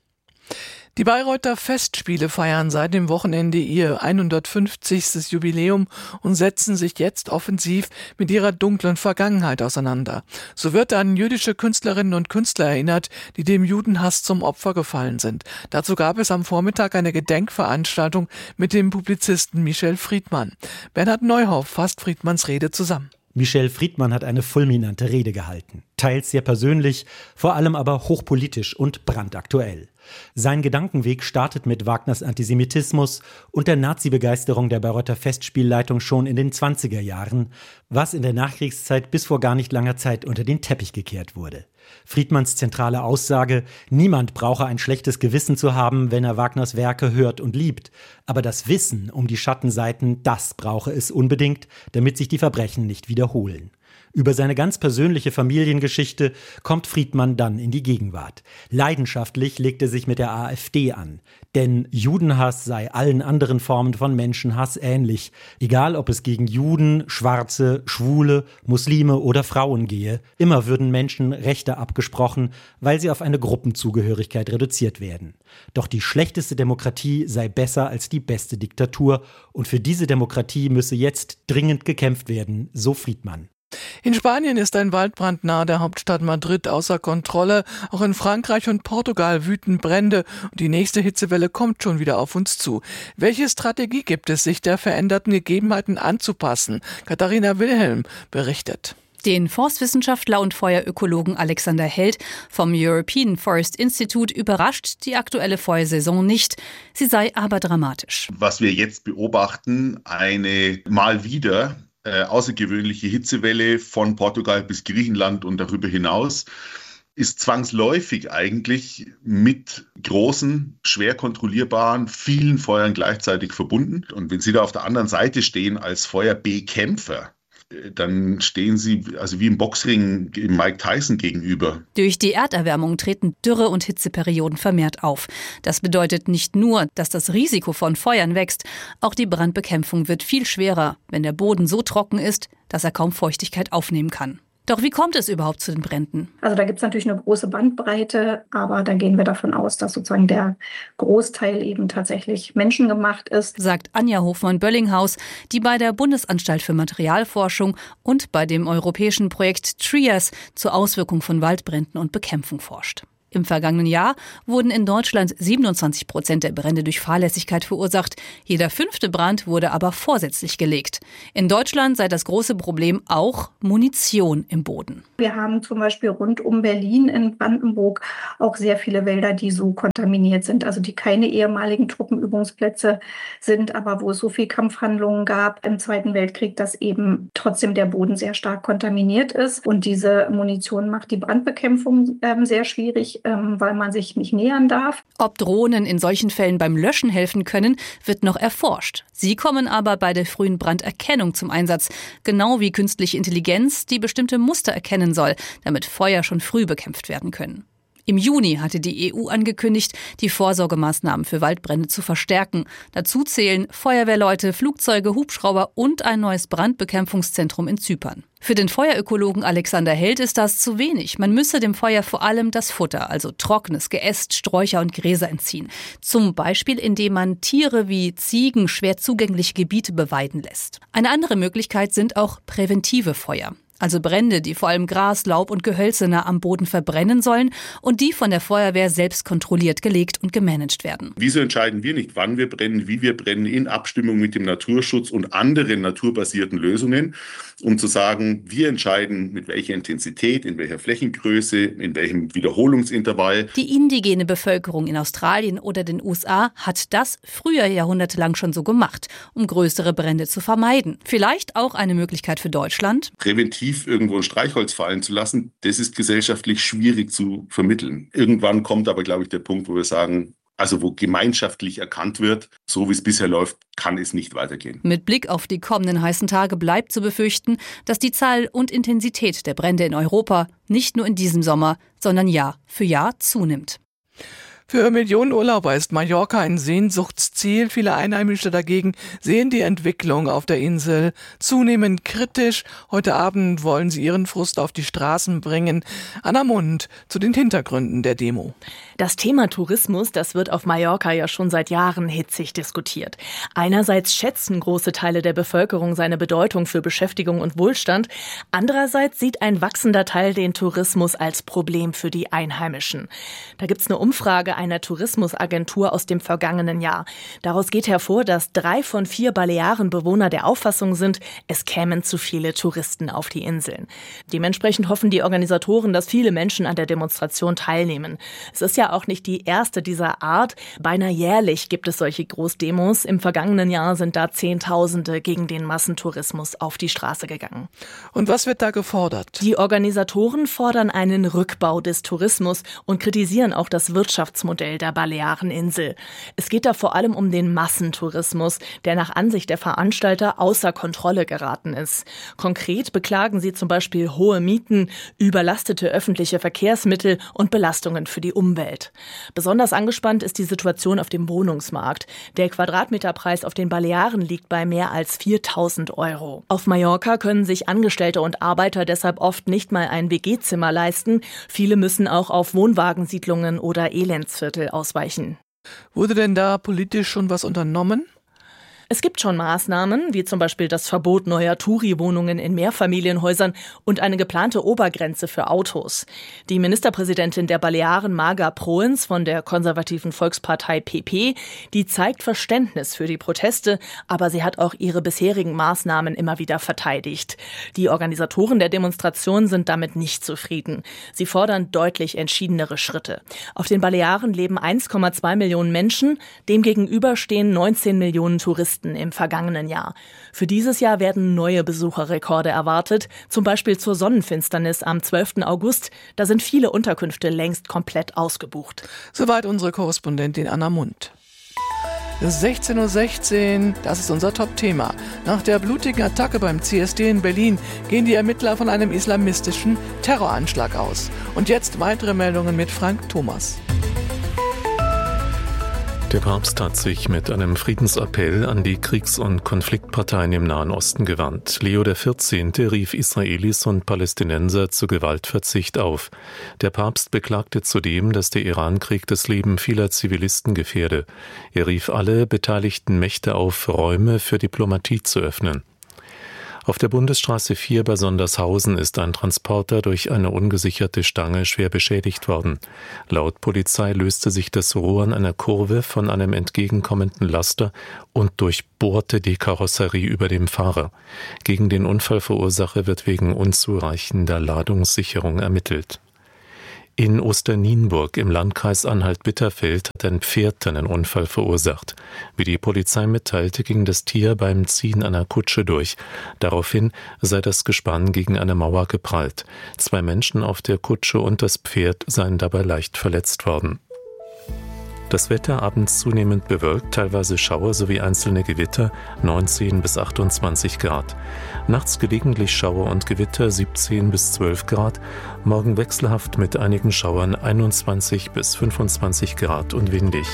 Die Bayreuther Festspiele feiern seit dem Wochenende ihr 150. Jubiläum und setzen sich jetzt offensiv mit ihrer dunklen Vergangenheit auseinander. So wird an jüdische Künstlerinnen und Künstler erinnert, die dem Judenhass zum Opfer gefallen sind. Dazu gab es am Vormittag eine Gedenkveranstaltung mit dem Publizisten Michel Friedmann. Bernhard Neuhoff fasst Friedmanns Rede zusammen. Michel Friedmann hat eine fulminante Rede gehalten. Teils sehr persönlich, vor allem aber hochpolitisch und brandaktuell. Sein Gedankenweg startet mit Wagners Antisemitismus und der Nazi-Begeisterung der Bayreuther Festspielleitung schon in den 20er Jahren, was in der Nachkriegszeit bis vor gar nicht langer Zeit unter den Teppich gekehrt wurde. Friedmanns zentrale Aussage: Niemand brauche ein schlechtes Gewissen zu haben, wenn er Wagners Werke hört und liebt. Aber das Wissen um die Schattenseiten, das brauche es unbedingt, damit sich die Verbrechen nicht wiederholen. Über seine ganz persönliche Familiengeschichte kommt Friedmann dann in die Gegenwart. Leidenschaftlich legt er sich mit der AfD an. Denn Judenhass sei allen anderen Formen von Menschenhass ähnlich. Egal, ob es gegen Juden, Schwarze, Schwule, Muslime oder Frauen gehe. Immer würden Menschen Rechte abgesprochen, weil sie auf eine Gruppenzugehörigkeit reduziert werden. Doch die schlechteste Demokratie sei besser als die beste Diktatur. Und für diese Demokratie müsse jetzt dringend gekämpft werden, so Friedmann. In Spanien ist ein Waldbrand nahe der Hauptstadt Madrid außer Kontrolle. Auch in Frankreich und Portugal wüten Brände und die nächste Hitzewelle kommt schon wieder auf uns zu. Welche Strategie gibt es, sich der veränderten Gegebenheiten anzupassen? Katharina Wilhelm berichtet. Den Forstwissenschaftler und Feuerökologen Alexander Held vom European Forest Institute überrascht die aktuelle Feuersaison nicht. Sie sei aber dramatisch. Was wir jetzt beobachten, eine mal wieder außergewöhnliche Hitzewelle von Portugal bis Griechenland und darüber hinaus, ist zwangsläufig eigentlich mit großen, schwer kontrollierbaren, vielen Feuern gleichzeitig verbunden. Und wenn Sie da auf der anderen Seite stehen als Feuerbekämpfer, dann stehen Sie also wie im Boxring Mike Tyson gegenüber. Durch die Erderwärmung treten Dürre- und Hitzeperioden vermehrt auf. Das bedeutet nicht nur, dass das Risiko von Feuern wächst, auch die Brandbekämpfung wird viel schwerer, wenn der Boden so trocken ist, dass er kaum Feuchtigkeit aufnehmen kann. Doch wie kommt es überhaupt zu den Bränden? Also da gibt es natürlich eine große Bandbreite, aber da gehen wir davon aus, dass sozusagen der Großteil eben tatsächlich menschengemacht ist. Sagt Anja Hofmann-Böllinghaus, die bei der Bundesanstalt für Materialforschung und bei dem europäischen Projekt TRIAS zur Auswirkung von Waldbränden und Bekämpfung forscht. Im vergangenen Jahr wurden in Deutschland 27% der Brände durch Fahrlässigkeit verursacht. Jeder 5. Brand wurde aber vorsätzlich gelegt. In Deutschland sei das große Problem auch Munition im Boden. Wir haben zum Beispiel rund um Berlin in Brandenburg auch sehr viele Wälder, die so kontaminiert sind, also die keine ehemaligen Truppenübungsplätze sind, aber wo es so viel Kampfhandlungen gab im Zweiten Weltkrieg, dass eben trotzdem der Boden sehr stark kontaminiert ist. Und diese Munition macht die Brandbekämpfung sehr schwierig, weil man sich nicht nähern darf. Ob Drohnen in solchen Fällen beim Löschen helfen können, wird noch erforscht. Sie kommen aber bei der frühen Branderkennung zum Einsatz, genau wie künstliche Intelligenz, die bestimmte Muster erkennen soll, damit Feuer schon früh bekämpft werden können. Im Juni hatte die EU angekündigt, die Vorsorgemaßnahmen für Waldbrände zu verstärken. Dazu zählen Feuerwehrleute, Flugzeuge, Hubschrauber und ein neues Brandbekämpfungszentrum in Zypern. Für den Feuerökologen Alexander Held ist das zu wenig. Man müsse dem Feuer vor allem das Futter, also trockenes Geäst, Sträucher und Gräser entziehen. Zum Beispiel, indem man Tiere wie Ziegen schwer zugängliche Gebiete beweiden lässt. Eine andere Möglichkeit sind auch präventive Feuer. Also Brände, die vor allem Gras, Laub und Gehölze nah am Boden verbrennen sollen und die von der Feuerwehr selbst kontrolliert, gelegt und gemanagt werden. Wieso entscheiden wir nicht, wann wir brennen, wie wir brennen, in Abstimmung mit dem Naturschutz und anderen naturbasierten Lösungen, um zu sagen, wir entscheiden, mit welcher Intensität, in welcher Flächengröße, in welchem Wiederholungsintervall. Die indigene Bevölkerung in Australien oder den USA hat das früher jahrhundertelang schon so gemacht, um größere Brände zu vermeiden. Vielleicht auch eine Möglichkeit für Deutschland? Präventiv irgendwo ein Streichholz fallen zu lassen, das ist gesellschaftlich schwierig zu vermitteln. Irgendwann kommt aber, glaube ich, der Punkt, wo wir sagen, also wo gemeinschaftlich erkannt wird, so wie es bisher läuft, kann es nicht weitergehen. Mit Blick auf die kommenden heißen Tage bleibt zu befürchten, dass die Zahl und Intensität der Brände in Europa nicht nur in diesem Sommer, sondern Jahr für Jahr zunimmt. Für Millionen Urlauber ist Mallorca ein Sehnsuchtsziel. Viele Einheimische dagegen sehen die Entwicklung auf der Insel zunehmend kritisch. Heute Abend wollen sie ihren Frust auf die Straßen bringen. Anna Mund zu den Hintergründen der Demo. Das Thema Tourismus, das wird auf Mallorca ja schon seit Jahren hitzig diskutiert. Einerseits schätzen große Teile der Bevölkerung seine Bedeutung für Beschäftigung und Wohlstand. Andererseits sieht ein wachsender Teil den Tourismus als Problem für die Einheimischen. Da gibt's eine Umfrage einer Tourismusagentur aus dem vergangenen Jahr. Daraus geht hervor, dass 3 von 4 Balearenbewohner der Auffassung sind, es kämen zu viele Touristen auf die Inseln. Dementsprechend hoffen die Organisatoren, dass viele Menschen an der Demonstration teilnehmen. Es ist ja auch nicht die erste dieser Art. Beinahe jährlich gibt es solche Großdemos. Im vergangenen Jahr sind da Zehntausende gegen den Massentourismus auf die Straße gegangen. Und was wird da gefordert? Die Organisatoren fordern einen Rückbau des Tourismus und kritisieren auch das Wirtschaftsmodell der Baleareninsel. Es geht da vor allem um den Massentourismus, der nach Ansicht der Veranstalter außer Kontrolle geraten ist. Konkret beklagen sie zum Beispiel hohe Mieten, überlastete öffentliche Verkehrsmittel und Belastungen für die Umwelt. Besonders angespannt ist die Situation auf dem Wohnungsmarkt. Der Quadratmeterpreis auf den Balearen liegt bei mehr als 4.000 €. Auf Mallorca können sich Angestellte und Arbeiter deshalb oft nicht mal ein WG-Zimmer leisten. Viele müssen auch auf Wohnwagensiedlungen oder Elendsviertel ausweichen. Wurde denn da politisch schon was unternommen? Es gibt schon Maßnahmen, wie zum Beispiel das Verbot neuer Touri-Wohnungen in Mehrfamilienhäusern und eine geplante Obergrenze für Autos. Die Ministerpräsidentin der Balearen, Marga Proens von der konservativen Volkspartei PP, die zeigt Verständnis für die Proteste, aber sie hat auch ihre bisherigen Maßnahmen immer wieder verteidigt. Die Organisatoren der Demonstration sind damit nicht zufrieden. Sie fordern deutlich entschiedenere Schritte. Auf den Balearen leben 1,2 Millionen Menschen, demgegenüber stehen 19 Millionen Touristen im vergangenen Jahr. Für dieses Jahr werden neue Besucherrekorde erwartet, zum Beispiel zur Sonnenfinsternis am 12. August. Da sind viele Unterkünfte längst komplett ausgebucht. Soweit unsere Korrespondentin Anna Mund. 16:16 Uhr, das ist unser Top-Thema. Nach der blutigen Attacke beim CSD in Berlin gehen die Ermittler von einem islamistischen Terroranschlag aus. Und jetzt weitere Meldungen mit Frank Thomas. Der Papst hat sich mit einem Friedensappell an die Kriegs- und Konfliktparteien im Nahen Osten gewandt. Leo XIV. Rief Israelis und Palästinenser zu Gewaltverzicht auf. Der Papst beklagte zudem, dass der Irankrieg das Leben vieler Zivilisten gefährde. Er rief alle beteiligten Mächte auf, Räume für Diplomatie zu öffnen. Auf der Bundesstraße 4 bei Sondershausen ist ein Transporter durch eine ungesicherte Stange schwer beschädigt worden. Laut Polizei löste sich das Rohr an einer Kurve von einem entgegenkommenden Laster und durchbohrte die Karosserie über dem Fahrer. Gegen den Unfallverursacher wird wegen unzureichender Ladungssicherung ermittelt. In Osternienburg im Landkreis Anhalt-Bitterfeld hat ein Pferd einen Unfall verursacht. Wie die Polizei mitteilte, ging das Tier beim Ziehen einer Kutsche durch. Daraufhin sei das Gespann gegen eine Mauer geprallt. 2 Menschen auf der Kutsche und das Pferd seien dabei leicht verletzt worden. Das Wetter abends zunehmend bewölkt, teilweise Schauer sowie einzelne Gewitter, 19 bis 28 Grad. Nachts gelegentlich Schauer und Gewitter, 17 bis 12 Grad. Morgen wechselhaft mit einigen Schauern, 21 bis 25 Grad und windig.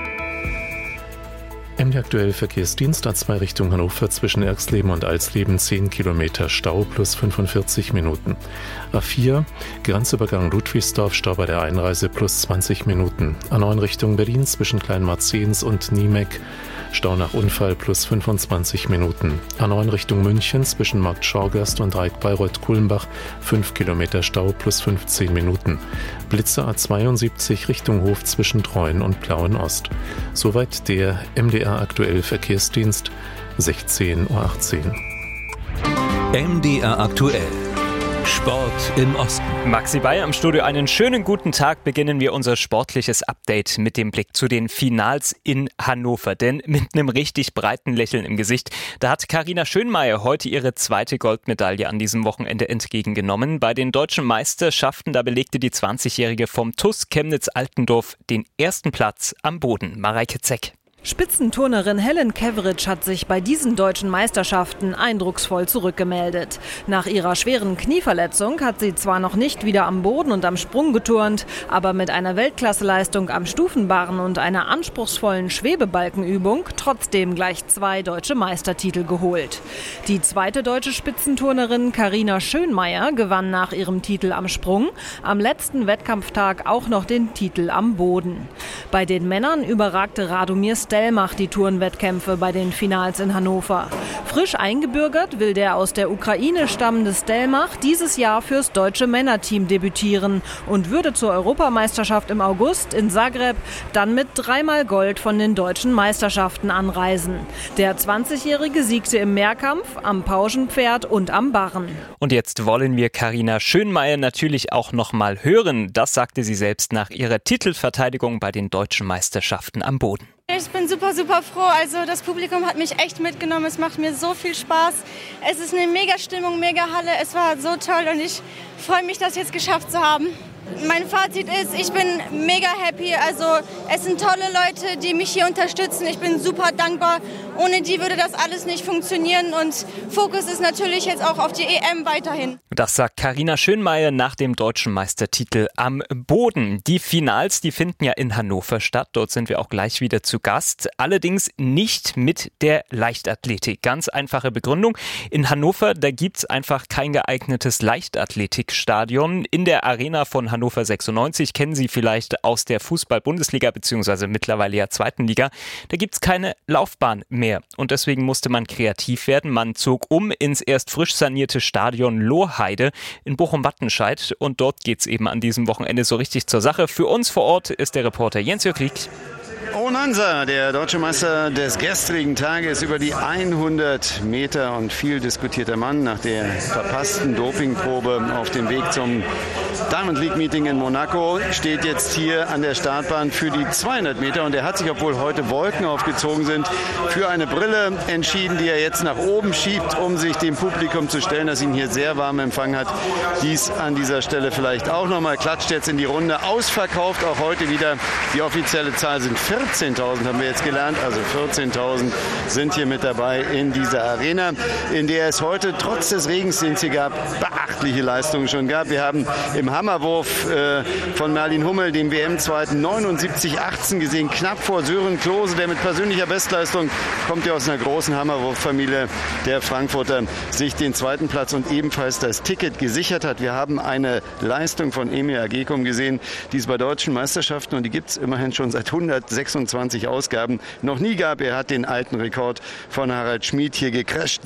MD Aktuell Verkehrsdienst A2 Richtung Hannover zwischen Erxleben und Alsleben 10 Kilometer Stau plus 45 Minuten. A4 Grenzübergang Ludwigsdorf Stau bei der Einreise plus 20 Minuten. A9 Richtung Berlin zwischen Kleinmarzens und Niemeck Stau nach Unfall plus 25 Minuten. A9 Richtung München zwischen Markt Schorgast und Reik-Bayreuth-Kulmbach 5 Kilometer Stau plus 15 Minuten. Blitzer A72 Richtung Hof zwischen Treuen und Plauen-Ost. Soweit der MDR Aktuell Verkehrsdienst, 16:18 Uhr. MDR Aktuell. Sport im Osten. Maxi Bayer im Studio, einen schönen guten Tag. Beginnen wir unser sportliches Update mit dem Blick zu den Finals in Hannover. Denn mit einem richtig breiten Lächeln im Gesicht, da hat Carina Schönmeier heute ihre 2. Goldmedaille an diesem Wochenende entgegengenommen. Bei den deutschen Meisterschaften, da belegte die 20-Jährige vom TuS Chemnitz-Altendorf den 1. Platz am Boden. Mareike Zeck. Spitzenturnerin Helen Keveritsch hat sich bei diesen deutschen Meisterschaften eindrucksvoll zurückgemeldet. Nach ihrer schweren Knieverletzung hat sie zwar noch nicht wieder am Boden und am Sprung geturnt, aber mit einer Weltklasseleistung am Stufenbarren und einer anspruchsvollen Schwebebalkenübung trotzdem gleich 2 deutsche Meistertitel geholt. Die 2. deutsche Spitzenturnerin Carina Schönmeier gewann nach ihrem Titel am Sprung am letzten Wettkampftag auch noch den Titel am Boden. Bei den Männern überragte Radomir Stelmach die Turnwettkämpfe bei den Finals in Hannover. Frisch eingebürgert will der aus der Ukraine stammende Stelmach dieses Jahr fürs deutsche Männerteam debütieren und würde zur Europameisterschaft im August in Zagreb dann mit 3-mal Gold von den deutschen Meisterschaften anreisen. Der 20-Jährige siegte im Mehrkampf, am Pauschenpferd und am Barren. Und jetzt wollen wir Carina Schönmeier natürlich auch noch mal hören. Das sagte sie selbst nach ihrer Titelverteidigung bei den deutschen Meisterschaften am Boden. Ich bin super froh. Also das Publikum hat mich echt mitgenommen. Es macht mir so viel Spaß. Es ist eine mega Stimmung, mega Halle. Es war so toll und ich freue mich, das jetzt geschafft zu haben. Mein Fazit ist, ich bin mega happy. Also es sind tolle Leute, die mich hier unterstützen. Ich bin super dankbar. Ohne die würde das alles nicht funktionieren. Und Fokus ist natürlich jetzt auch auf die EM weiterhin. Das sagt Carina Schönmeier nach dem deutschen Meistertitel am Boden. Die Finals, die finden ja in Hannover statt. Dort sind wir auch gleich wieder zu Gast. Allerdings nicht mit der Leichtathletik. Ganz einfache Begründung. In Hannover, da gibt's einfach kein geeignetes Leichtathletikstadion. In der Arena von Hannover 96 kennen Sie vielleicht aus der Fußball-Bundesliga bzw. mittlerweile ja 2. Liga. Da gibt's keine Laufbahn mehr. Und deswegen musste man kreativ werden. Man zog um ins erst frisch sanierte Stadion Lohheide in Bochum-Wattenscheid. Und dort geht's eben an diesem Wochenende so richtig zur Sache. Für uns vor Ort ist der Reporter Jens-Jörg Rieck. Onansa, der deutsche Meister des gestrigen Tages über die 100 Meter und viel diskutierter Mann nach der verpassten Dopingprobe auf dem Weg zum Diamond League Meeting in Monaco, steht jetzt hier an der Startbahn für die 200 Meter und er hat sich, obwohl heute Wolken aufgezogen sind, für eine Brille entschieden, die er jetzt nach oben schiebt, um sich dem Publikum zu stellen, das ihn hier sehr warm empfangen hat. Dies an dieser Stelle vielleicht auch nochmal, klatscht jetzt in die Runde, ausverkauft auch heute wieder. Die offizielle Zahl sind 40.000 14.000 haben wir jetzt gelernt. Also 14.000 sind hier mit dabei in dieser Arena, in der es heute trotz des Regens, den es hier gab, beachtliche Leistungen schon gab. Wir haben im Hammerwurf von Merlin Hummel den WM-Zweiten 79,18 gesehen, knapp vor Sören Klose, der mit persönlicher Bestleistung, kommt ja aus einer großen Hammerwurffamilie der Frankfurter, sich den zweiten Platz und ebenfalls das Ticket gesichert hat. Wir haben eine Leistung von Emil Agekum gesehen, die es bei deutschen Meisterschaften, und die gibt es immerhin schon seit 126 Ausgaben, noch nie gab. Er hat den alten Rekord von Harald Schmid hier gecrasht,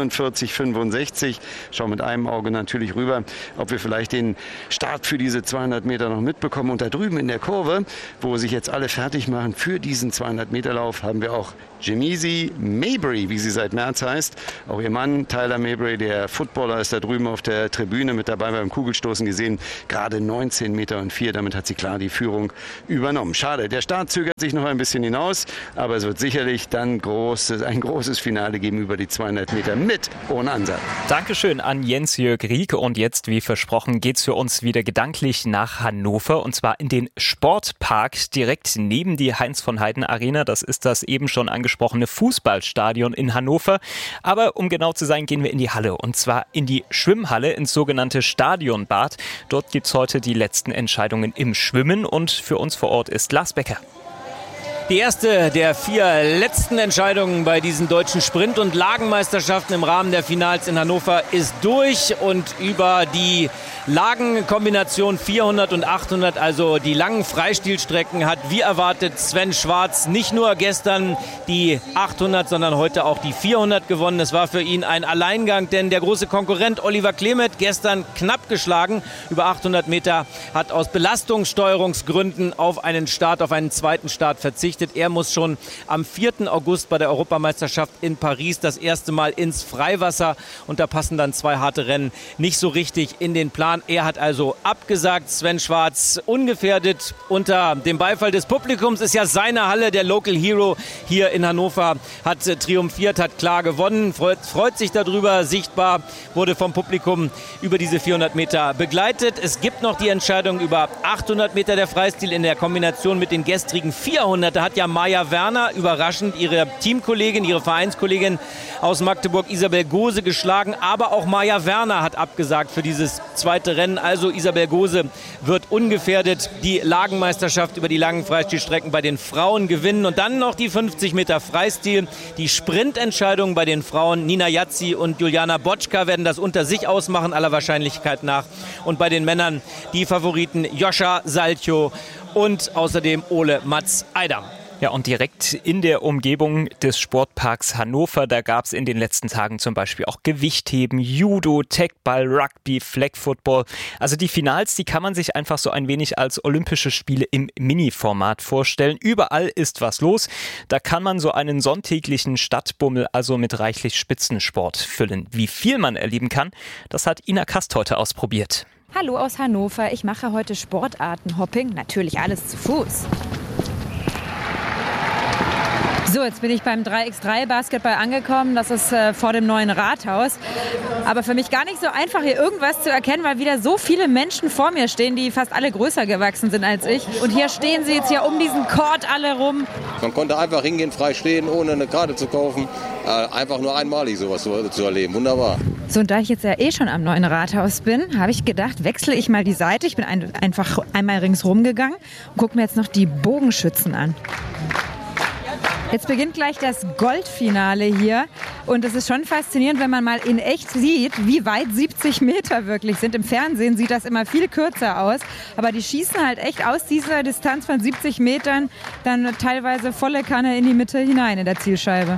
47,65. Schauen mit einem Auge natürlich rüber, ob wir vielleicht den Start für diese 200 Meter noch mitbekommen. Und da drüben in der Kurve, wo sich jetzt alle fertig machen für diesen 200-Meter-Lauf, haben wir auch Jamisi Mabry, wie sie seit März heißt. Auch ihr Mann, Tyler Mabry, der Footballer, ist da drüben auf der Tribüne mit dabei beim Kugelstoßen gesehen. Gerade 19,04 Meter. Damit hat sie klar die Führung übernommen. Schade, der Start zögert sich noch ein bisschen hinaus, aber es wird sicherlich dann ein großes Finale geben über die 200 Meter mit ohne Ansatz. Dankeschön an Jens-Jörg Rieke. Und jetzt, wie versprochen, geht's für uns wieder gedanklich nach Hannover, und zwar in den Sportpark direkt neben die Heinz-von-Heiden-Arena. Das ist das eben schon angesprochene Fußballstadion in Hannover. Aber um genau zu sein, gehen wir in die Halle, und zwar in die Schwimmhalle, ins sogenannte Stadionbad. Dort gibt's heute die letzten Entscheidungen im Schwimmen, und für uns vor Ort ist Lars Becker. Die erste der 4 letzten Entscheidungen bei diesen deutschen Sprint- und Lagenmeisterschaften im Rahmen der Finals in Hannover ist durch, und über die Lagenkombination 400 und 800, also die langen Freistilstrecken, hat wie erwartet Sven Schwarz nicht nur gestern die 800, sondern heute auch die 400 gewonnen. Es war für ihn ein Alleingang, denn der große Konkurrent Oliver Klemet, gestern knapp geschlagen über 800 Meter, hat aus Belastungssteuerungsgründen auf einen zweiten Start verzichtet. Er muss schon am 4. August bei der Europameisterschaft in Paris das erste Mal ins Freiwasser, und da passen dann 2 harte Rennen nicht so richtig in den Plan. Er hat also abgesagt. Sven Schwarz ungefährdet unter dem Beifall des Publikums. Ist ja seine Halle, der Local Hero hier in Hannover, hat triumphiert, hat klar gewonnen, freut sich darüber. Sichtbar wurde vom Publikum über diese 400 Meter begleitet. Es gibt noch die Entscheidung über 800 Meter der Freistil in der Kombination mit den gestrigen 400. Da hat ja Maja Werner überraschend ihre Teamkollegin, ihre Vereinskollegin aus Magdeburg, Isabel Gose, geschlagen. Aber auch Maja Werner hat abgesagt für dieses zweite Rennen. Also Isabel Gose wird ungefährdet die Lagenmeisterschaft über die langen Freistilstrecken bei den Frauen gewinnen. Und dann noch die 50 Meter Freistil. Die Sprintentscheidung bei den Frauen. Nina Yazzi und Juliana Botschka werden das unter sich ausmachen, aller Wahrscheinlichkeit nach. Und bei den Männern die Favoriten Joscha Salcho und außerdem Ole Mats Eidam. Ja, und direkt in der Umgebung des Sportparks Hannover, da gab es in den letzten Tagen zum Beispiel auch Gewichtheben, Judo, Techball, Rugby, Flag Football. Also die Finals, die kann man sich einfach so ein wenig als Olympische Spiele im Mini-Format vorstellen. Überall ist was los. Da kann man so einen sonntäglichen Stadtbummel also mit reichlich Spitzensport füllen. Wie viel man erleben kann, das hat Ina Kast heute ausprobiert. Hallo aus Hannover. Ich mache heute Sportartenhopping. Natürlich alles zu Fuß. So, jetzt bin ich beim 3x3 Basketball angekommen. Das ist vor dem neuen Rathaus. Aber für mich gar nicht so einfach, hier irgendwas zu erkennen, weil wieder so viele Menschen vor mir stehen, die fast alle größer gewachsen sind als ich. Und hier stehen sie jetzt hier um diesen Court alle rum. Man konnte einfach hingehen, frei stehen, ohne eine Karte zu kaufen. Einfach nur einmalig sowas zu erleben. Wunderbar. So, und da ich jetzt ja schon am neuen Rathaus bin, habe ich gedacht, wechsle ich mal die Seite. Ich bin einfach einmal ringsrum gegangen und gucke mir jetzt noch die Bogenschützen an. Jetzt beginnt gleich das Goldfinale hier, und es ist schon faszinierend, wenn man mal in echt sieht, wie weit 70 Meter wirklich sind. Im Fernsehen sieht das immer viel kürzer aus, aber die schießen halt echt aus dieser Distanz von 70 Metern dann teilweise volle Kanne in die Mitte hinein in der Zielscheibe.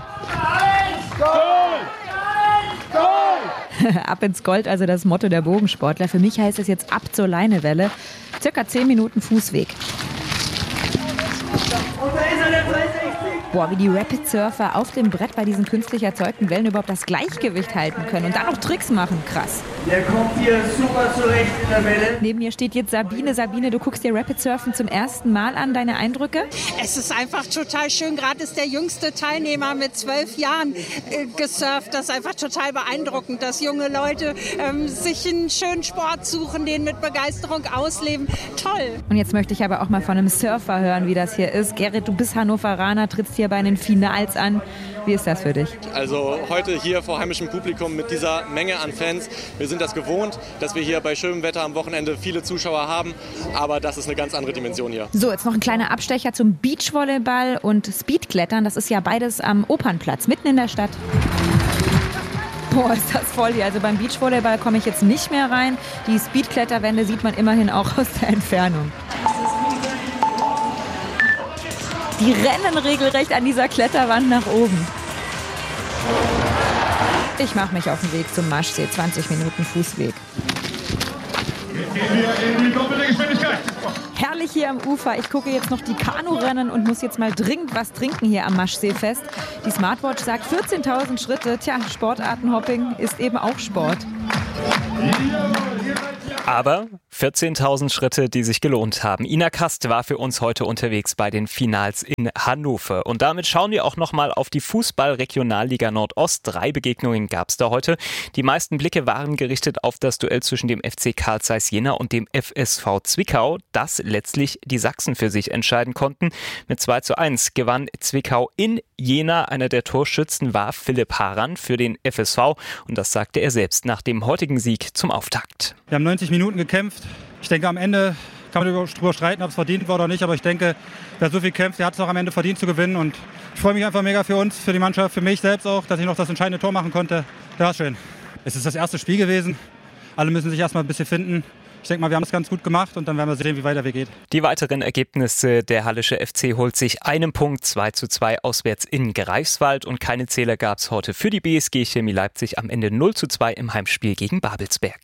Ab ins Gold, also das Motto der Bogensportler. Für mich heißt es jetzt ab zur Leinewelle. Circa 10 Minuten Fußweg. Boah, wie die Rapid Surfer auf dem Brett bei diesen künstlich erzeugten Wellen überhaupt das Gleichgewicht halten können und dann noch Tricks machen. Krass. Der kommt hier super zurecht in der Welle. Neben mir steht jetzt Sabine. Sabine, du guckst dir Rapid Surfen zum ersten Mal an. Deine Eindrücke? Es ist einfach total schön. Gerade ist der jüngste Teilnehmer mit 12 Jahren gesurft. Das ist einfach total beeindruckend, dass junge Leute sich einen schönen Sport suchen, den mit Begeisterung ausleben. Toll. Und jetzt möchte ich aber auch mal von einem Surfer hören, wie das hier ist. Gerrit, du bist Hannoveraner, trittst hier bei den Finals an. Wie ist das für dich? Also heute hier vor heimischem Publikum mit dieser Menge an Fans. Wir sind das gewohnt, dass wir hier bei schönem Wetter am Wochenende viele Zuschauer haben. Aber das ist eine ganz andere Dimension hier. So, jetzt noch ein kleiner Abstecher zum Beachvolleyball und Speedklettern. Das ist ja beides am Opernplatz, mitten in der Stadt. Boah, ist das voll hier. Also beim Beachvolleyball komme ich jetzt nicht mehr rein. Die Speedkletterwände sieht man immerhin auch aus der Entfernung. Die rennen regelrecht an dieser Kletterwand nach oben. Ich mache mich auf den Weg zum Maschsee. 20 Minuten Fußweg. Jetzt gehen wir in die doppelte Geschwindigkeit. Herrlich hier am Ufer. Ich gucke jetzt noch die Kanurennen und muss jetzt mal dringend was trinken hier am Maschseefest. Die Smartwatch sagt 14.000 Schritte. Tja, Sportartenhopping ist eben auch Sport. Aber 14.000 Schritte, die sich gelohnt haben. Ina Kast war für uns heute unterwegs bei den Finals in Hannover. Und damit schauen wir auch nochmal auf die Fußball-Regionalliga Nordost. 3 Begegnungen gab es da heute. Die meisten Blicke waren gerichtet auf das Duell zwischen dem FC Carl Zeiss Jena und dem FSV Zwickau, das letztlich die Sachsen für sich entscheiden konnten. Mit 2:1 gewann Zwickau in Jena. Einer der Torschützen war Philipp Haran für den FSV. Und das sagte er selbst nach dem heutigen Sieg zum Auftakt. Wir haben 90 Minuten gekämpft. Ich denke, am Ende kann man darüber streiten, ob es verdient war oder nicht. Aber ich denke, wer so viel kämpft, der hat es auch am Ende verdient zu gewinnen. Und ich freue mich einfach mega für uns, für die Mannschaft, für mich selbst auch, dass ich noch das entscheidende Tor machen konnte. Ja, schön. Es ist das erste Spiel gewesen. Alle müssen sich erstmal ein bisschen finden. Ich denke mal, wir haben es ganz gut gemacht und dann werden wir sehen, wie weiter wir geht. Die weiteren Ergebnisse: der Hallische FC holt sich einen Punkt, 2:2 auswärts in Greifswald, und keine Zähler gab es heute für die BSG Chemie Leipzig, am Ende 0:2 im Heimspiel gegen Babelsberg.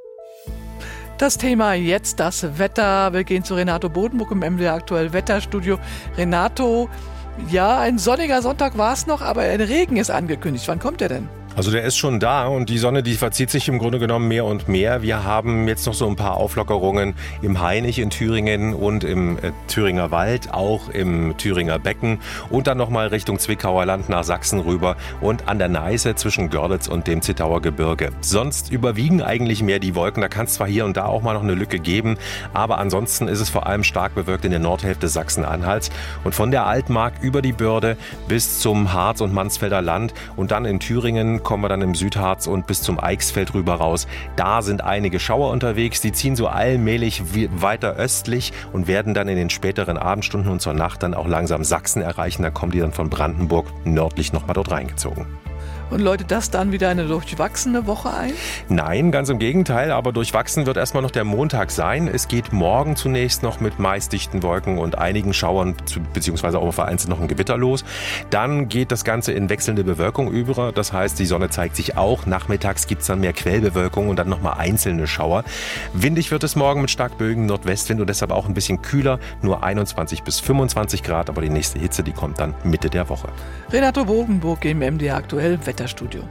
Das Thema jetzt das Wetter. Wir gehen zu Renato Bodenburg im MDR Aktuell Wetterstudio. Renato, ja, ein sonniger Sonntag war es noch, aber ein Regen ist angekündigt. Wann kommt der denn? Also der ist schon da und die Sonne, die verzieht sich im Grunde genommen mehr und mehr. Wir haben jetzt noch so ein paar Auflockerungen im Hainich in Thüringen und im Thüringer Wald, auch im Thüringer Becken und dann nochmal Richtung Zwickauer Land nach Sachsen rüber und an der Neiße zwischen Görlitz und dem Zittauer Gebirge. Sonst überwiegen eigentlich mehr die Wolken. Da kann es zwar hier und da auch mal noch eine Lücke geben, aber ansonsten ist es vor allem stark bewölkt in der Nordhälfte Sachsen-Anhalts und von der Altmark über die Börde bis zum Harz und Mansfelder Land und dann in Thüringen kommen wir dann im Südharz und bis zum Eichsfeld rüber raus. Da sind einige Schauer unterwegs, die ziehen so allmählich weiter östlich und werden dann in den späteren Abendstunden und zur Nacht dann auch langsam Sachsen erreichen. Da kommen die dann von Brandenburg nördlich nochmal dort reingezogen. Und läutet das dann wieder eine durchwachsene Woche ein? Nein, ganz im Gegenteil, aber durchwachsen wird erstmal noch der Montag sein. Es geht morgen zunächst noch mit meist dichten Wolken und einigen Schauern beziehungsweise auch vereinzelt noch ein Gewitter los. Dann geht das Ganze in wechselnde Bewölkung über. Das heißt, die Sonne zeigt sich auch. Nachmittags gibt es dann mehr Quellbewölkung und dann nochmal einzelne Schauer. Windig wird es morgen mit stark böigem Nordwestwind und deshalb auch ein bisschen kühler. Nur 21 bis 25 Grad, aber die nächste Hitze, die kommt dann Mitte der Woche. Renato Bodenburg im MDR Aktuell Wetterstudio.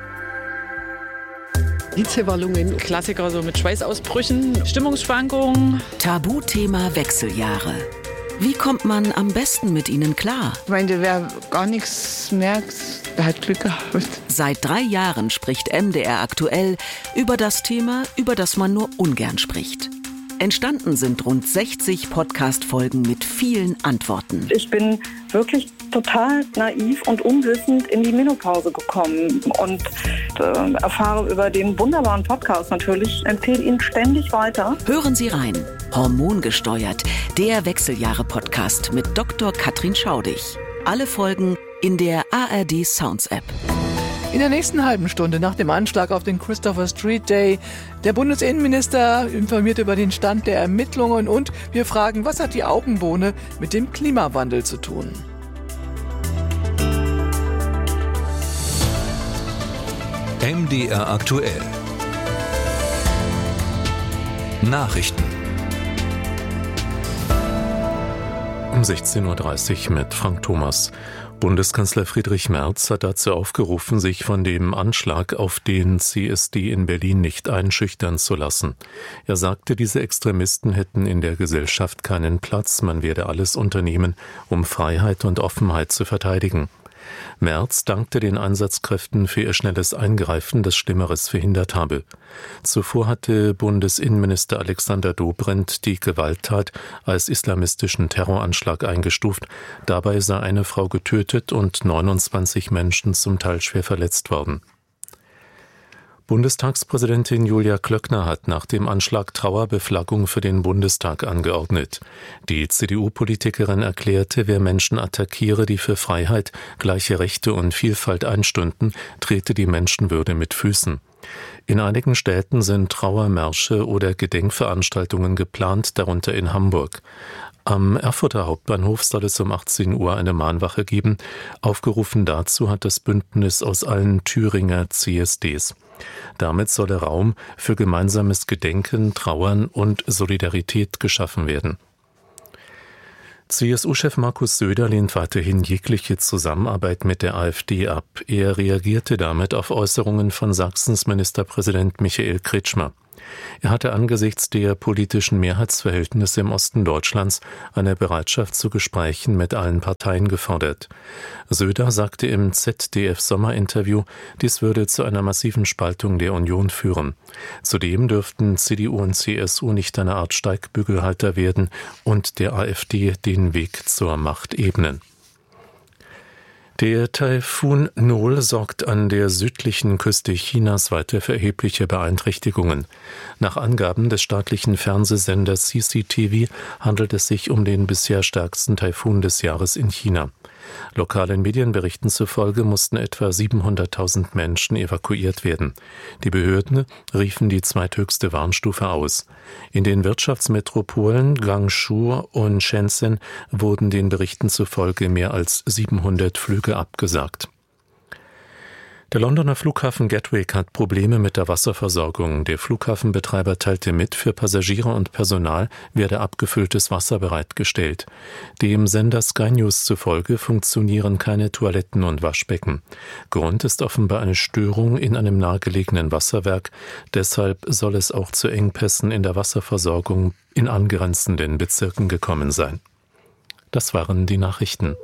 Hitzewallungen, Klassiker so mit Schweißausbrüchen, Stimmungsschwankungen. Tabuthema Wechseljahre. Wie kommt man am besten mit ihnen klar? Ich meine, wer gar nichts merkt, der hat Glück gehabt. Seit 3 Jahren spricht MDR Aktuell über das Thema, über das man nur ungern spricht. Entstanden sind rund 60 Podcast-Folgen mit vielen Antworten. Ich bin wirklich total naiv und unwissend in die Menopause gekommen und erfahre über den wunderbaren Podcast natürlich, empfehle ihn ständig weiter. Hören Sie rein. Hormongesteuert, der Wechseljahre-Podcast mit Dr. Katrin Schaudig. Alle Folgen in der ARD Sounds App. In der nächsten halben Stunde nach dem Anschlag auf den Christopher Street Day, der Bundesinnenminister informiert über den Stand der Ermittlungen und wir fragen, was hat die Augenbohne mit dem Klimawandel zu tun? MDR Aktuell. Nachrichten. Um 16:30 Uhr mit Frank Thomas. Bundeskanzler Friedrich Merz hat dazu aufgerufen, sich von dem Anschlag auf den CSD in Berlin nicht einschüchtern zu lassen. Er sagte, diese Extremisten hätten in der Gesellschaft keinen Platz, man werde alles unternehmen, um Freiheit und Offenheit zu verteidigen. Merz dankte den Einsatzkräften für ihr schnelles Eingreifen, das Schlimmeres verhindert habe. Zuvor hatte Bundesinnenminister Alexander Dobrindt die Gewalttat als islamistischen Terroranschlag eingestuft. Dabei sei eine Frau getötet und 29 Menschen zum Teil schwer verletzt worden. Bundestagspräsidentin Julia Klöckner hat nach dem Anschlag Trauerbeflaggung für den Bundestag angeordnet. Die CDU-Politikerin erklärte, wer Menschen attackiere, die für Freiheit, gleiche Rechte und Vielfalt einstünden, trete die Menschenwürde mit Füßen. In einigen Städten sind Trauermärsche oder Gedenkveranstaltungen geplant, darunter in Hamburg. Am Erfurter Hauptbahnhof soll es um 18 Uhr eine Mahnwache geben. Aufgerufen dazu hat das Bündnis aus allen Thüringer CSDs. Damit solle Raum für gemeinsames Gedenken, Trauern und Solidarität geschaffen werden. CSU-Chef Markus Söder lehnt weiterhin jegliche Zusammenarbeit mit der AfD ab. Er reagierte damit auf Äußerungen von Sachsens Ministerpräsident Michael Kretschmer. Er hatte angesichts der politischen Mehrheitsverhältnisse im Osten Deutschlands eine Bereitschaft zu Gesprächen mit allen Parteien gefordert. Söder sagte im ZDF-Sommerinterview, dies würde zu einer massiven Spaltung der Union führen. Zudem dürften CDU und CSU nicht eine Art Steigbügelhalter werden und der AfD den Weg zur Macht ebnen. Der Taifun Nol sorgt an der südlichen Küste Chinas weiter für erhebliche Beeinträchtigungen. Nach Angaben des staatlichen Fernsehsenders CCTV handelt es sich um den bisher stärksten Taifun des Jahres in China. Lokalen Medienberichten zufolge mussten etwa 700.000 Menschen evakuiert werden. Die Behörden riefen die zweithöchste Warnstufe aus. In den Wirtschaftsmetropolen Guangzhou und Shenzhen wurden den Berichten zufolge mehr als 700 Flüge abgesagt. Der Londoner Flughafen Gatwick hat Probleme mit der Wasserversorgung. Der Flughafenbetreiber teilte mit, für Passagiere und Personal werde abgefülltes Wasser bereitgestellt. Dem Sender Sky News zufolge funktionieren keine Toiletten und Waschbecken. Grund ist offenbar eine Störung in einem nahegelegenen Wasserwerk. Deshalb soll es auch zu Engpässen in der Wasserversorgung in angrenzenden Bezirken gekommen sein. Das waren die Nachrichten.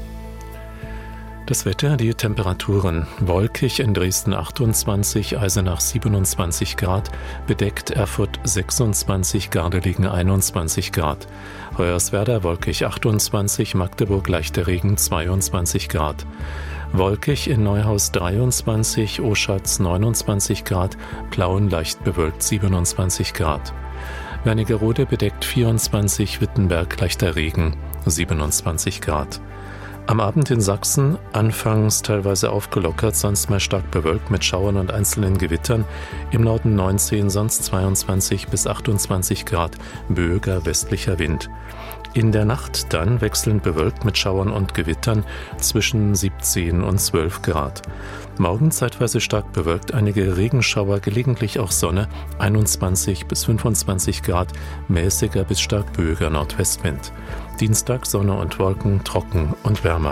Das Wetter, die Temperaturen: wolkig in Dresden 28, Eisenach 27 Grad, bedeckt Erfurt 26, Gardelegen 21 Grad, Hoyerswerda wolkig 28, Magdeburg leichter Regen 22 Grad, wolkig in Neuhaus 23, Oschatz 29 Grad, Plauen leicht bewölkt 27 Grad, Wernigerode bedeckt 24, Wittenberg leichter Regen 27 Grad. Am Abend in Sachsen anfangs teilweise aufgelockert, sonst mal stark bewölkt mit Schauern und einzelnen Gewittern. Im Norden 19, sonst 22 bis 28 Grad, böiger westlicher Wind. In der Nacht dann wechselnd bewölkt mit Schauern und Gewittern zwischen 17 und 12 Grad. Morgen zeitweise stark bewölkt, einige Regenschauer, gelegentlich auch Sonne, 21 bis 25 Grad, mäßiger bis stark böiger Nordwestwind. Dienstag Sonne und Wolken, trocken und wärmer.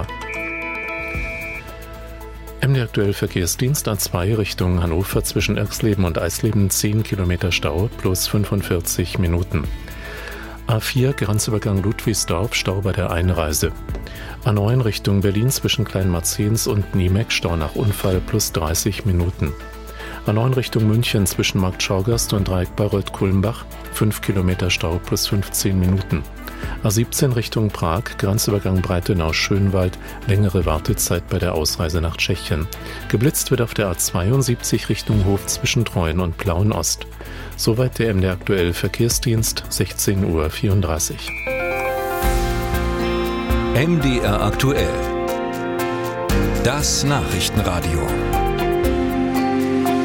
MD aktuell Verkehrsdienst A2 Richtung Hannover zwischen Erxleben und Eisleben 10 Kilometer Stau plus 45 Minuten. A4 Grenzübergang Ludwigsdorf, Stau bei der Einreise. A9 Richtung Berlin zwischen Kleinmarzens und Niemeck, Stau nach Unfall plus 30 Minuten. A9 Richtung München zwischen Markt Schaugerst und Dreieck Bayreuth-Kulmbach, 5 Kilometer Stau plus 15 Minuten. A17 Richtung Prag, Grenzübergang Breitenau-Schönwald, längere Wartezeit bei der Ausreise nach Tschechien. Geblitzt wird auf der A72 Richtung Hof zwischen Treuen und Plauen-Ost. Soweit der MD aktuell Verkehrsdienst, 16:34 Uhr. MDR aktuell. Das Nachrichtenradio.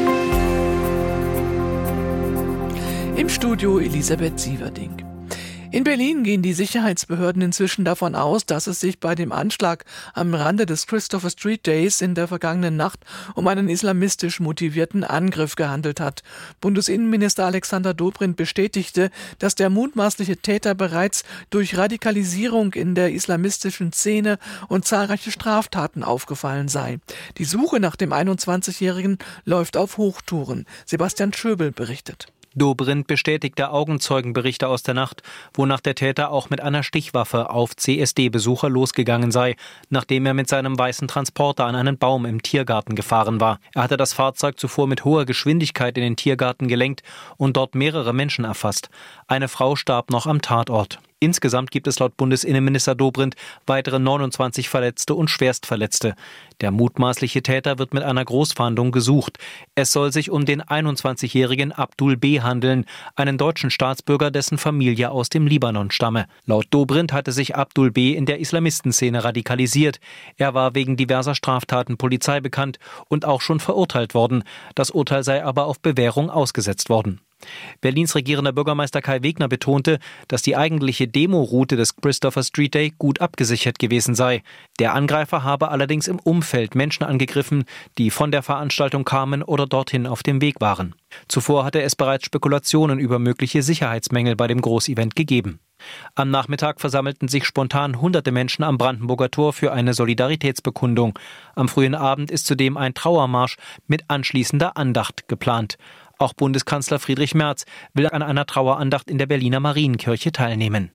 Im Studio Elisabeth Sieverding. In Berlin gehen die Sicherheitsbehörden inzwischen davon aus, dass es sich bei dem Anschlag am Rande des Christopher Street Days in der vergangenen Nacht um einen islamistisch motivierten Angriff gehandelt hat. Bundesinnenminister Alexander Dobrindt bestätigte, dass der mutmaßliche Täter bereits durch Radikalisierung in der islamistischen Szene und zahlreiche Straftaten aufgefallen sei. Die Suche nach dem 21-Jährigen läuft auf Hochtouren. Sebastian Schöbel berichtet. Dobrindt bestätigte Augenzeugenberichte aus der Nacht, wonach der Täter auch mit einer Stichwaffe auf CSD-Besucher losgegangen sei, nachdem er mit seinem weißen Transporter an einen Baum im Tiergarten gefahren war. Er hatte das Fahrzeug zuvor mit hoher Geschwindigkeit in den Tiergarten gelenkt und dort mehrere Menschen erfasst. Eine Frau starb noch am Tatort. Insgesamt gibt es laut Bundesinnenminister Dobrindt weitere 29 Verletzte und Schwerstverletzte. Der mutmaßliche Täter wird mit einer Großfahndung gesucht. Es soll sich um den 21-jährigen Abdul B. handeln, einen deutschen Staatsbürger, dessen Familie aus dem Libanon stamme. Laut Dobrindt hatte sich Abdul B. in der Islamistenszene radikalisiert. Er war wegen diverser Straftaten Polizei bekannt und auch schon verurteilt worden. Das Urteil sei aber auf Bewährung ausgesetzt worden. Berlins regierender Bürgermeister Kai Wegner betonte, dass die eigentliche Demoroute des Christopher Street Day gut abgesichert gewesen sei. Der Angreifer habe allerdings im Umfeld Menschen angegriffen, die von der Veranstaltung kamen oder dorthin auf dem Weg waren. Zuvor hatte es bereits Spekulationen über mögliche Sicherheitsmängel bei dem Großevent gegeben. Am Nachmittag versammelten sich spontan hunderte Menschen am Brandenburger Tor für eine Solidaritätsbekundung. Am frühen Abend ist zudem ein Trauermarsch mit anschließender Andacht geplant. Auch Bundeskanzler Friedrich Merz will an einer Trauerandacht in der Berliner Marienkirche teilnehmen.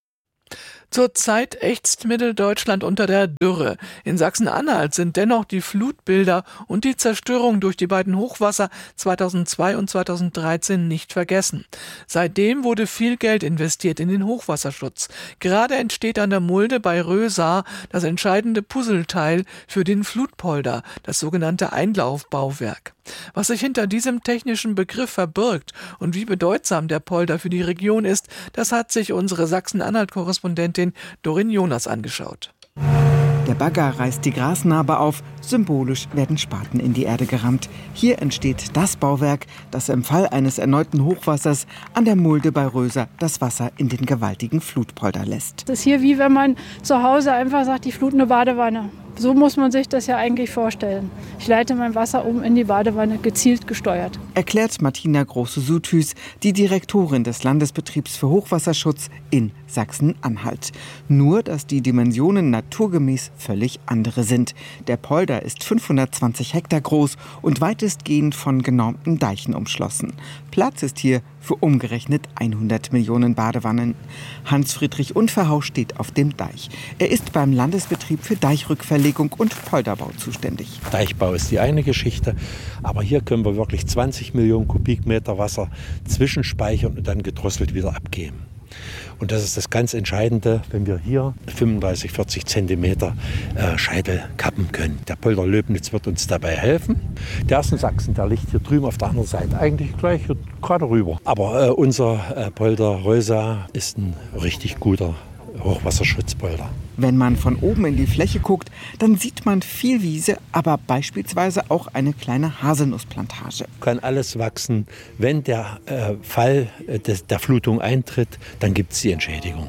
Zurzeit ächzt Mitteldeutschland unter der Dürre. In Sachsen-Anhalt sind dennoch die Flutbilder und die Zerstörung durch die beiden Hochwasser 2002 und 2013 nicht vergessen. Seitdem wurde viel Geld investiert in den Hochwasserschutz. Gerade entsteht an der Mulde bei Rösa das entscheidende Puzzleteil für den Flutpolder, das sogenannte Einlaufbauwerk. Was sich hinter diesem technischen Begriff verbirgt und wie bedeutsam der Polder für die Region ist, das hat sich unsere Sachsen-Anhalt-Korrespondentin Dorin Jonas angeschaut. Der Bagger reißt die Grasnarbe auf, symbolisch werden Spaten in die Erde gerammt. Hier entsteht das Bauwerk, das im Fall eines erneuten Hochwassers an der Mulde bei Rösa das Wasser in den gewaltigen Flutpolder lässt. Das ist hier wie wenn man zu Hause einfach sagt, die Flut eine Badewanne. So muss man sich das ja eigentlich vorstellen. Ich leite mein Wasser um in die Badewanne, gezielt gesteuert. Erklärt Martina Große-Suthüs, die Direktorin des Landesbetriebs für Hochwasserschutz in Sachsen-Anhalt. Nur, dass die Dimensionen naturgemäß völlig andere sind. Der Polder ist 520 Hektar groß und weitestgehend von genormten Deichen umschlossen. Platz ist hier für umgerechnet 100 Millionen Badewannen. Hans-Friedrich Unverhau steht auf dem Deich. Er ist beim Landesbetrieb für Deichrückverlegung und Polderbau zuständig. Deichbau ist die eine Geschichte, aber hier können wir wirklich 20 Millionen Kubikmeter Wasser zwischenspeichern und dann gedrosselt wieder abgeben. Und das ist das ganz Entscheidende, wenn wir hier 35, 40 Zentimeter Scheitel kappen können. Der Polder Löbnitz wird uns dabei helfen. Der ist in Sachsen, der liegt hier drüben auf der anderen Seite, eigentlich gleich gerade rüber. Aber unser Polder Rösa ist ein richtig guter Hochwasserschutzpolder. Wenn man von oben in die Fläche guckt, dann sieht man viel Wiese, aber beispielsweise auch eine kleine Haselnussplantage. Kann alles wachsen. Wenn der Fall der Flutung eintritt, dann gibt es die Entschädigung.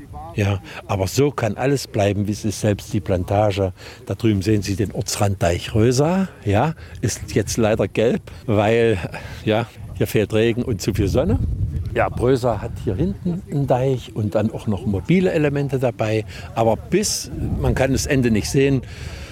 Ja, aber so kann alles bleiben, wie es ist. Selbst die Plantage, da drüben sehen Sie den Ortsranddeich Rösa, ja, ist jetzt leider gelb, weil ja, hier fehlt Regen und zu viel Sonne. Ja, Rösa hat hier hinten einen Deich und dann auch noch mobile Elemente dabei. Aber man kann das Ende nicht sehen,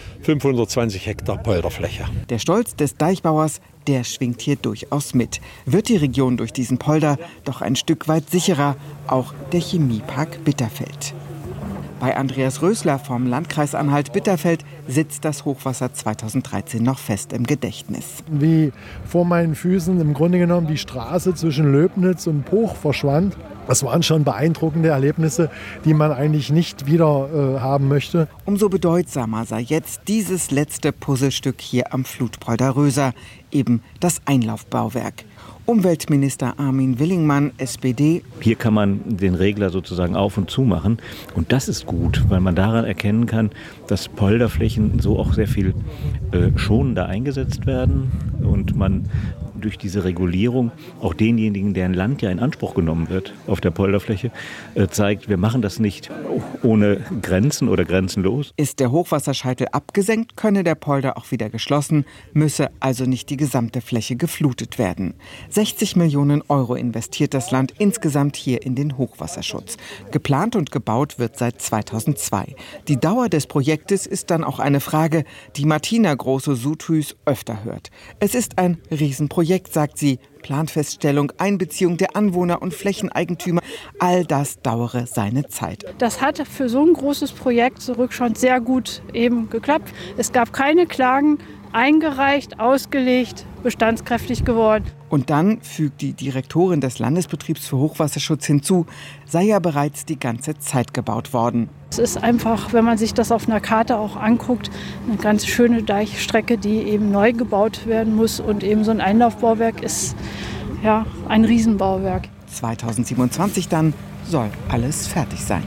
520 Hektar Polderfläche. Der Stolz des Deichbauers, der schwingt hier durchaus mit. Wird die Region durch diesen Polder doch ein Stück weit sicherer, auch der Chemiepark Bitterfeld. Bei Andreas Rösler vom Landkreis Anhalt-Bitterfeld sitzt das Hochwasser 2013 noch fest im Gedächtnis. Wie vor meinen Füßen im Grunde genommen die Straße zwischen Löbnitz und Poch verschwand. Das waren schon beeindruckende Erlebnisse, die man eigentlich nicht wieder haben möchte. Umso bedeutsamer sei jetzt dieses letzte Puzzlestück hier am Flutpolder Rösa, eben das Einlaufbauwerk. Umweltminister Armin Willingmann, SPD. Hier kann man den Regler sozusagen auf und zu machen. Und das ist gut, weil man daran erkennen kann, dass Polderflächen so auch sehr viel schonender eingesetzt werden und man durch diese Regulierung auch denjenigen, deren Land ja in Anspruch genommen wird auf der Polderfläche, zeigt, wir machen das nicht ohne Grenzen oder grenzenlos. Ist der Hochwasserscheitel abgesenkt, könne der Polder auch wieder geschlossen, müsse also nicht die gesamte Fläche geflutet werden. 60 Millionen Euro investiert das Land insgesamt hier in den Hochwasserschutz. Geplant und gebaut wird seit 2002. Die Dauer des Projektes ist dann auch eine Frage, die Martina Große-Suthüß öfter hört. Es ist ein Riesenprojekt, sagt sie. Planfeststellung, Einbeziehung der Anwohner und Flächeneigentümer, all das dauere seine Zeit. Das hat für so ein großes Projekt zurück schon sehr gut eben geklappt. Es gab keine Klagen, eingereicht, ausgelegt, bestandskräftig geworden. Und dann fügt die Direktorin des Landesbetriebs für Hochwasserschutz hinzu, sei ja bereits die ganze Zeit gebaut worden. Es ist einfach, wenn man sich das auf einer Karte auch anguckt, eine ganz schöne Deichstrecke, die eben neu gebaut werden muss. Und eben so ein Einlaufbauwerk ist ja ein Riesenbauwerk. 2027 dann soll alles fertig sein.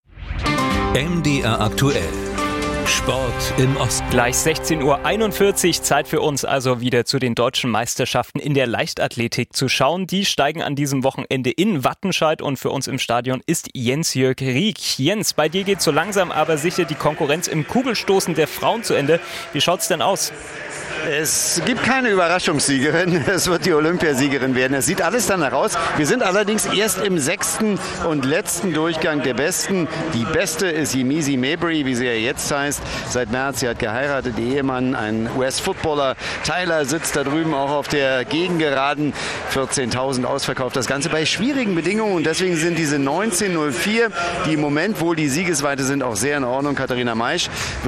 MDR aktuell. Sport im Osten. Gleich 16:41 Uhr, Zeit für uns also wieder zu den deutschen Meisterschaften in der Leichtathletik zu schauen. Die steigen an diesem Wochenende in Wattenscheid und für uns im Stadion ist Jens-Jörg Rieck. Jens, bei dir geht so langsam aber sicher die Konkurrenz im Kugelstoßen der Frauen zu Ende. Wie schaut's denn aus? Es gibt keine Überraschungssiegerin, es wird die Olympiasiegerin werden. Es sieht alles danach aus. Wir sind allerdings erst im 6. und letzten Durchgang der Besten. Die Beste ist Yemisi Mabry, wie sie ja jetzt heißt. Seit März, sie hat geheiratet, ihr Ehemann, ein US-Footballer. Tyler sitzt da drüben auch auf der Gegengeraden. 14.000 ausverkauft. Das Ganze bei schwierigen Bedingungen und deswegen sind diese 19:04, die im Moment wohl die Siegesweite sind, auch sehr in Ordnung. Katharina Maisch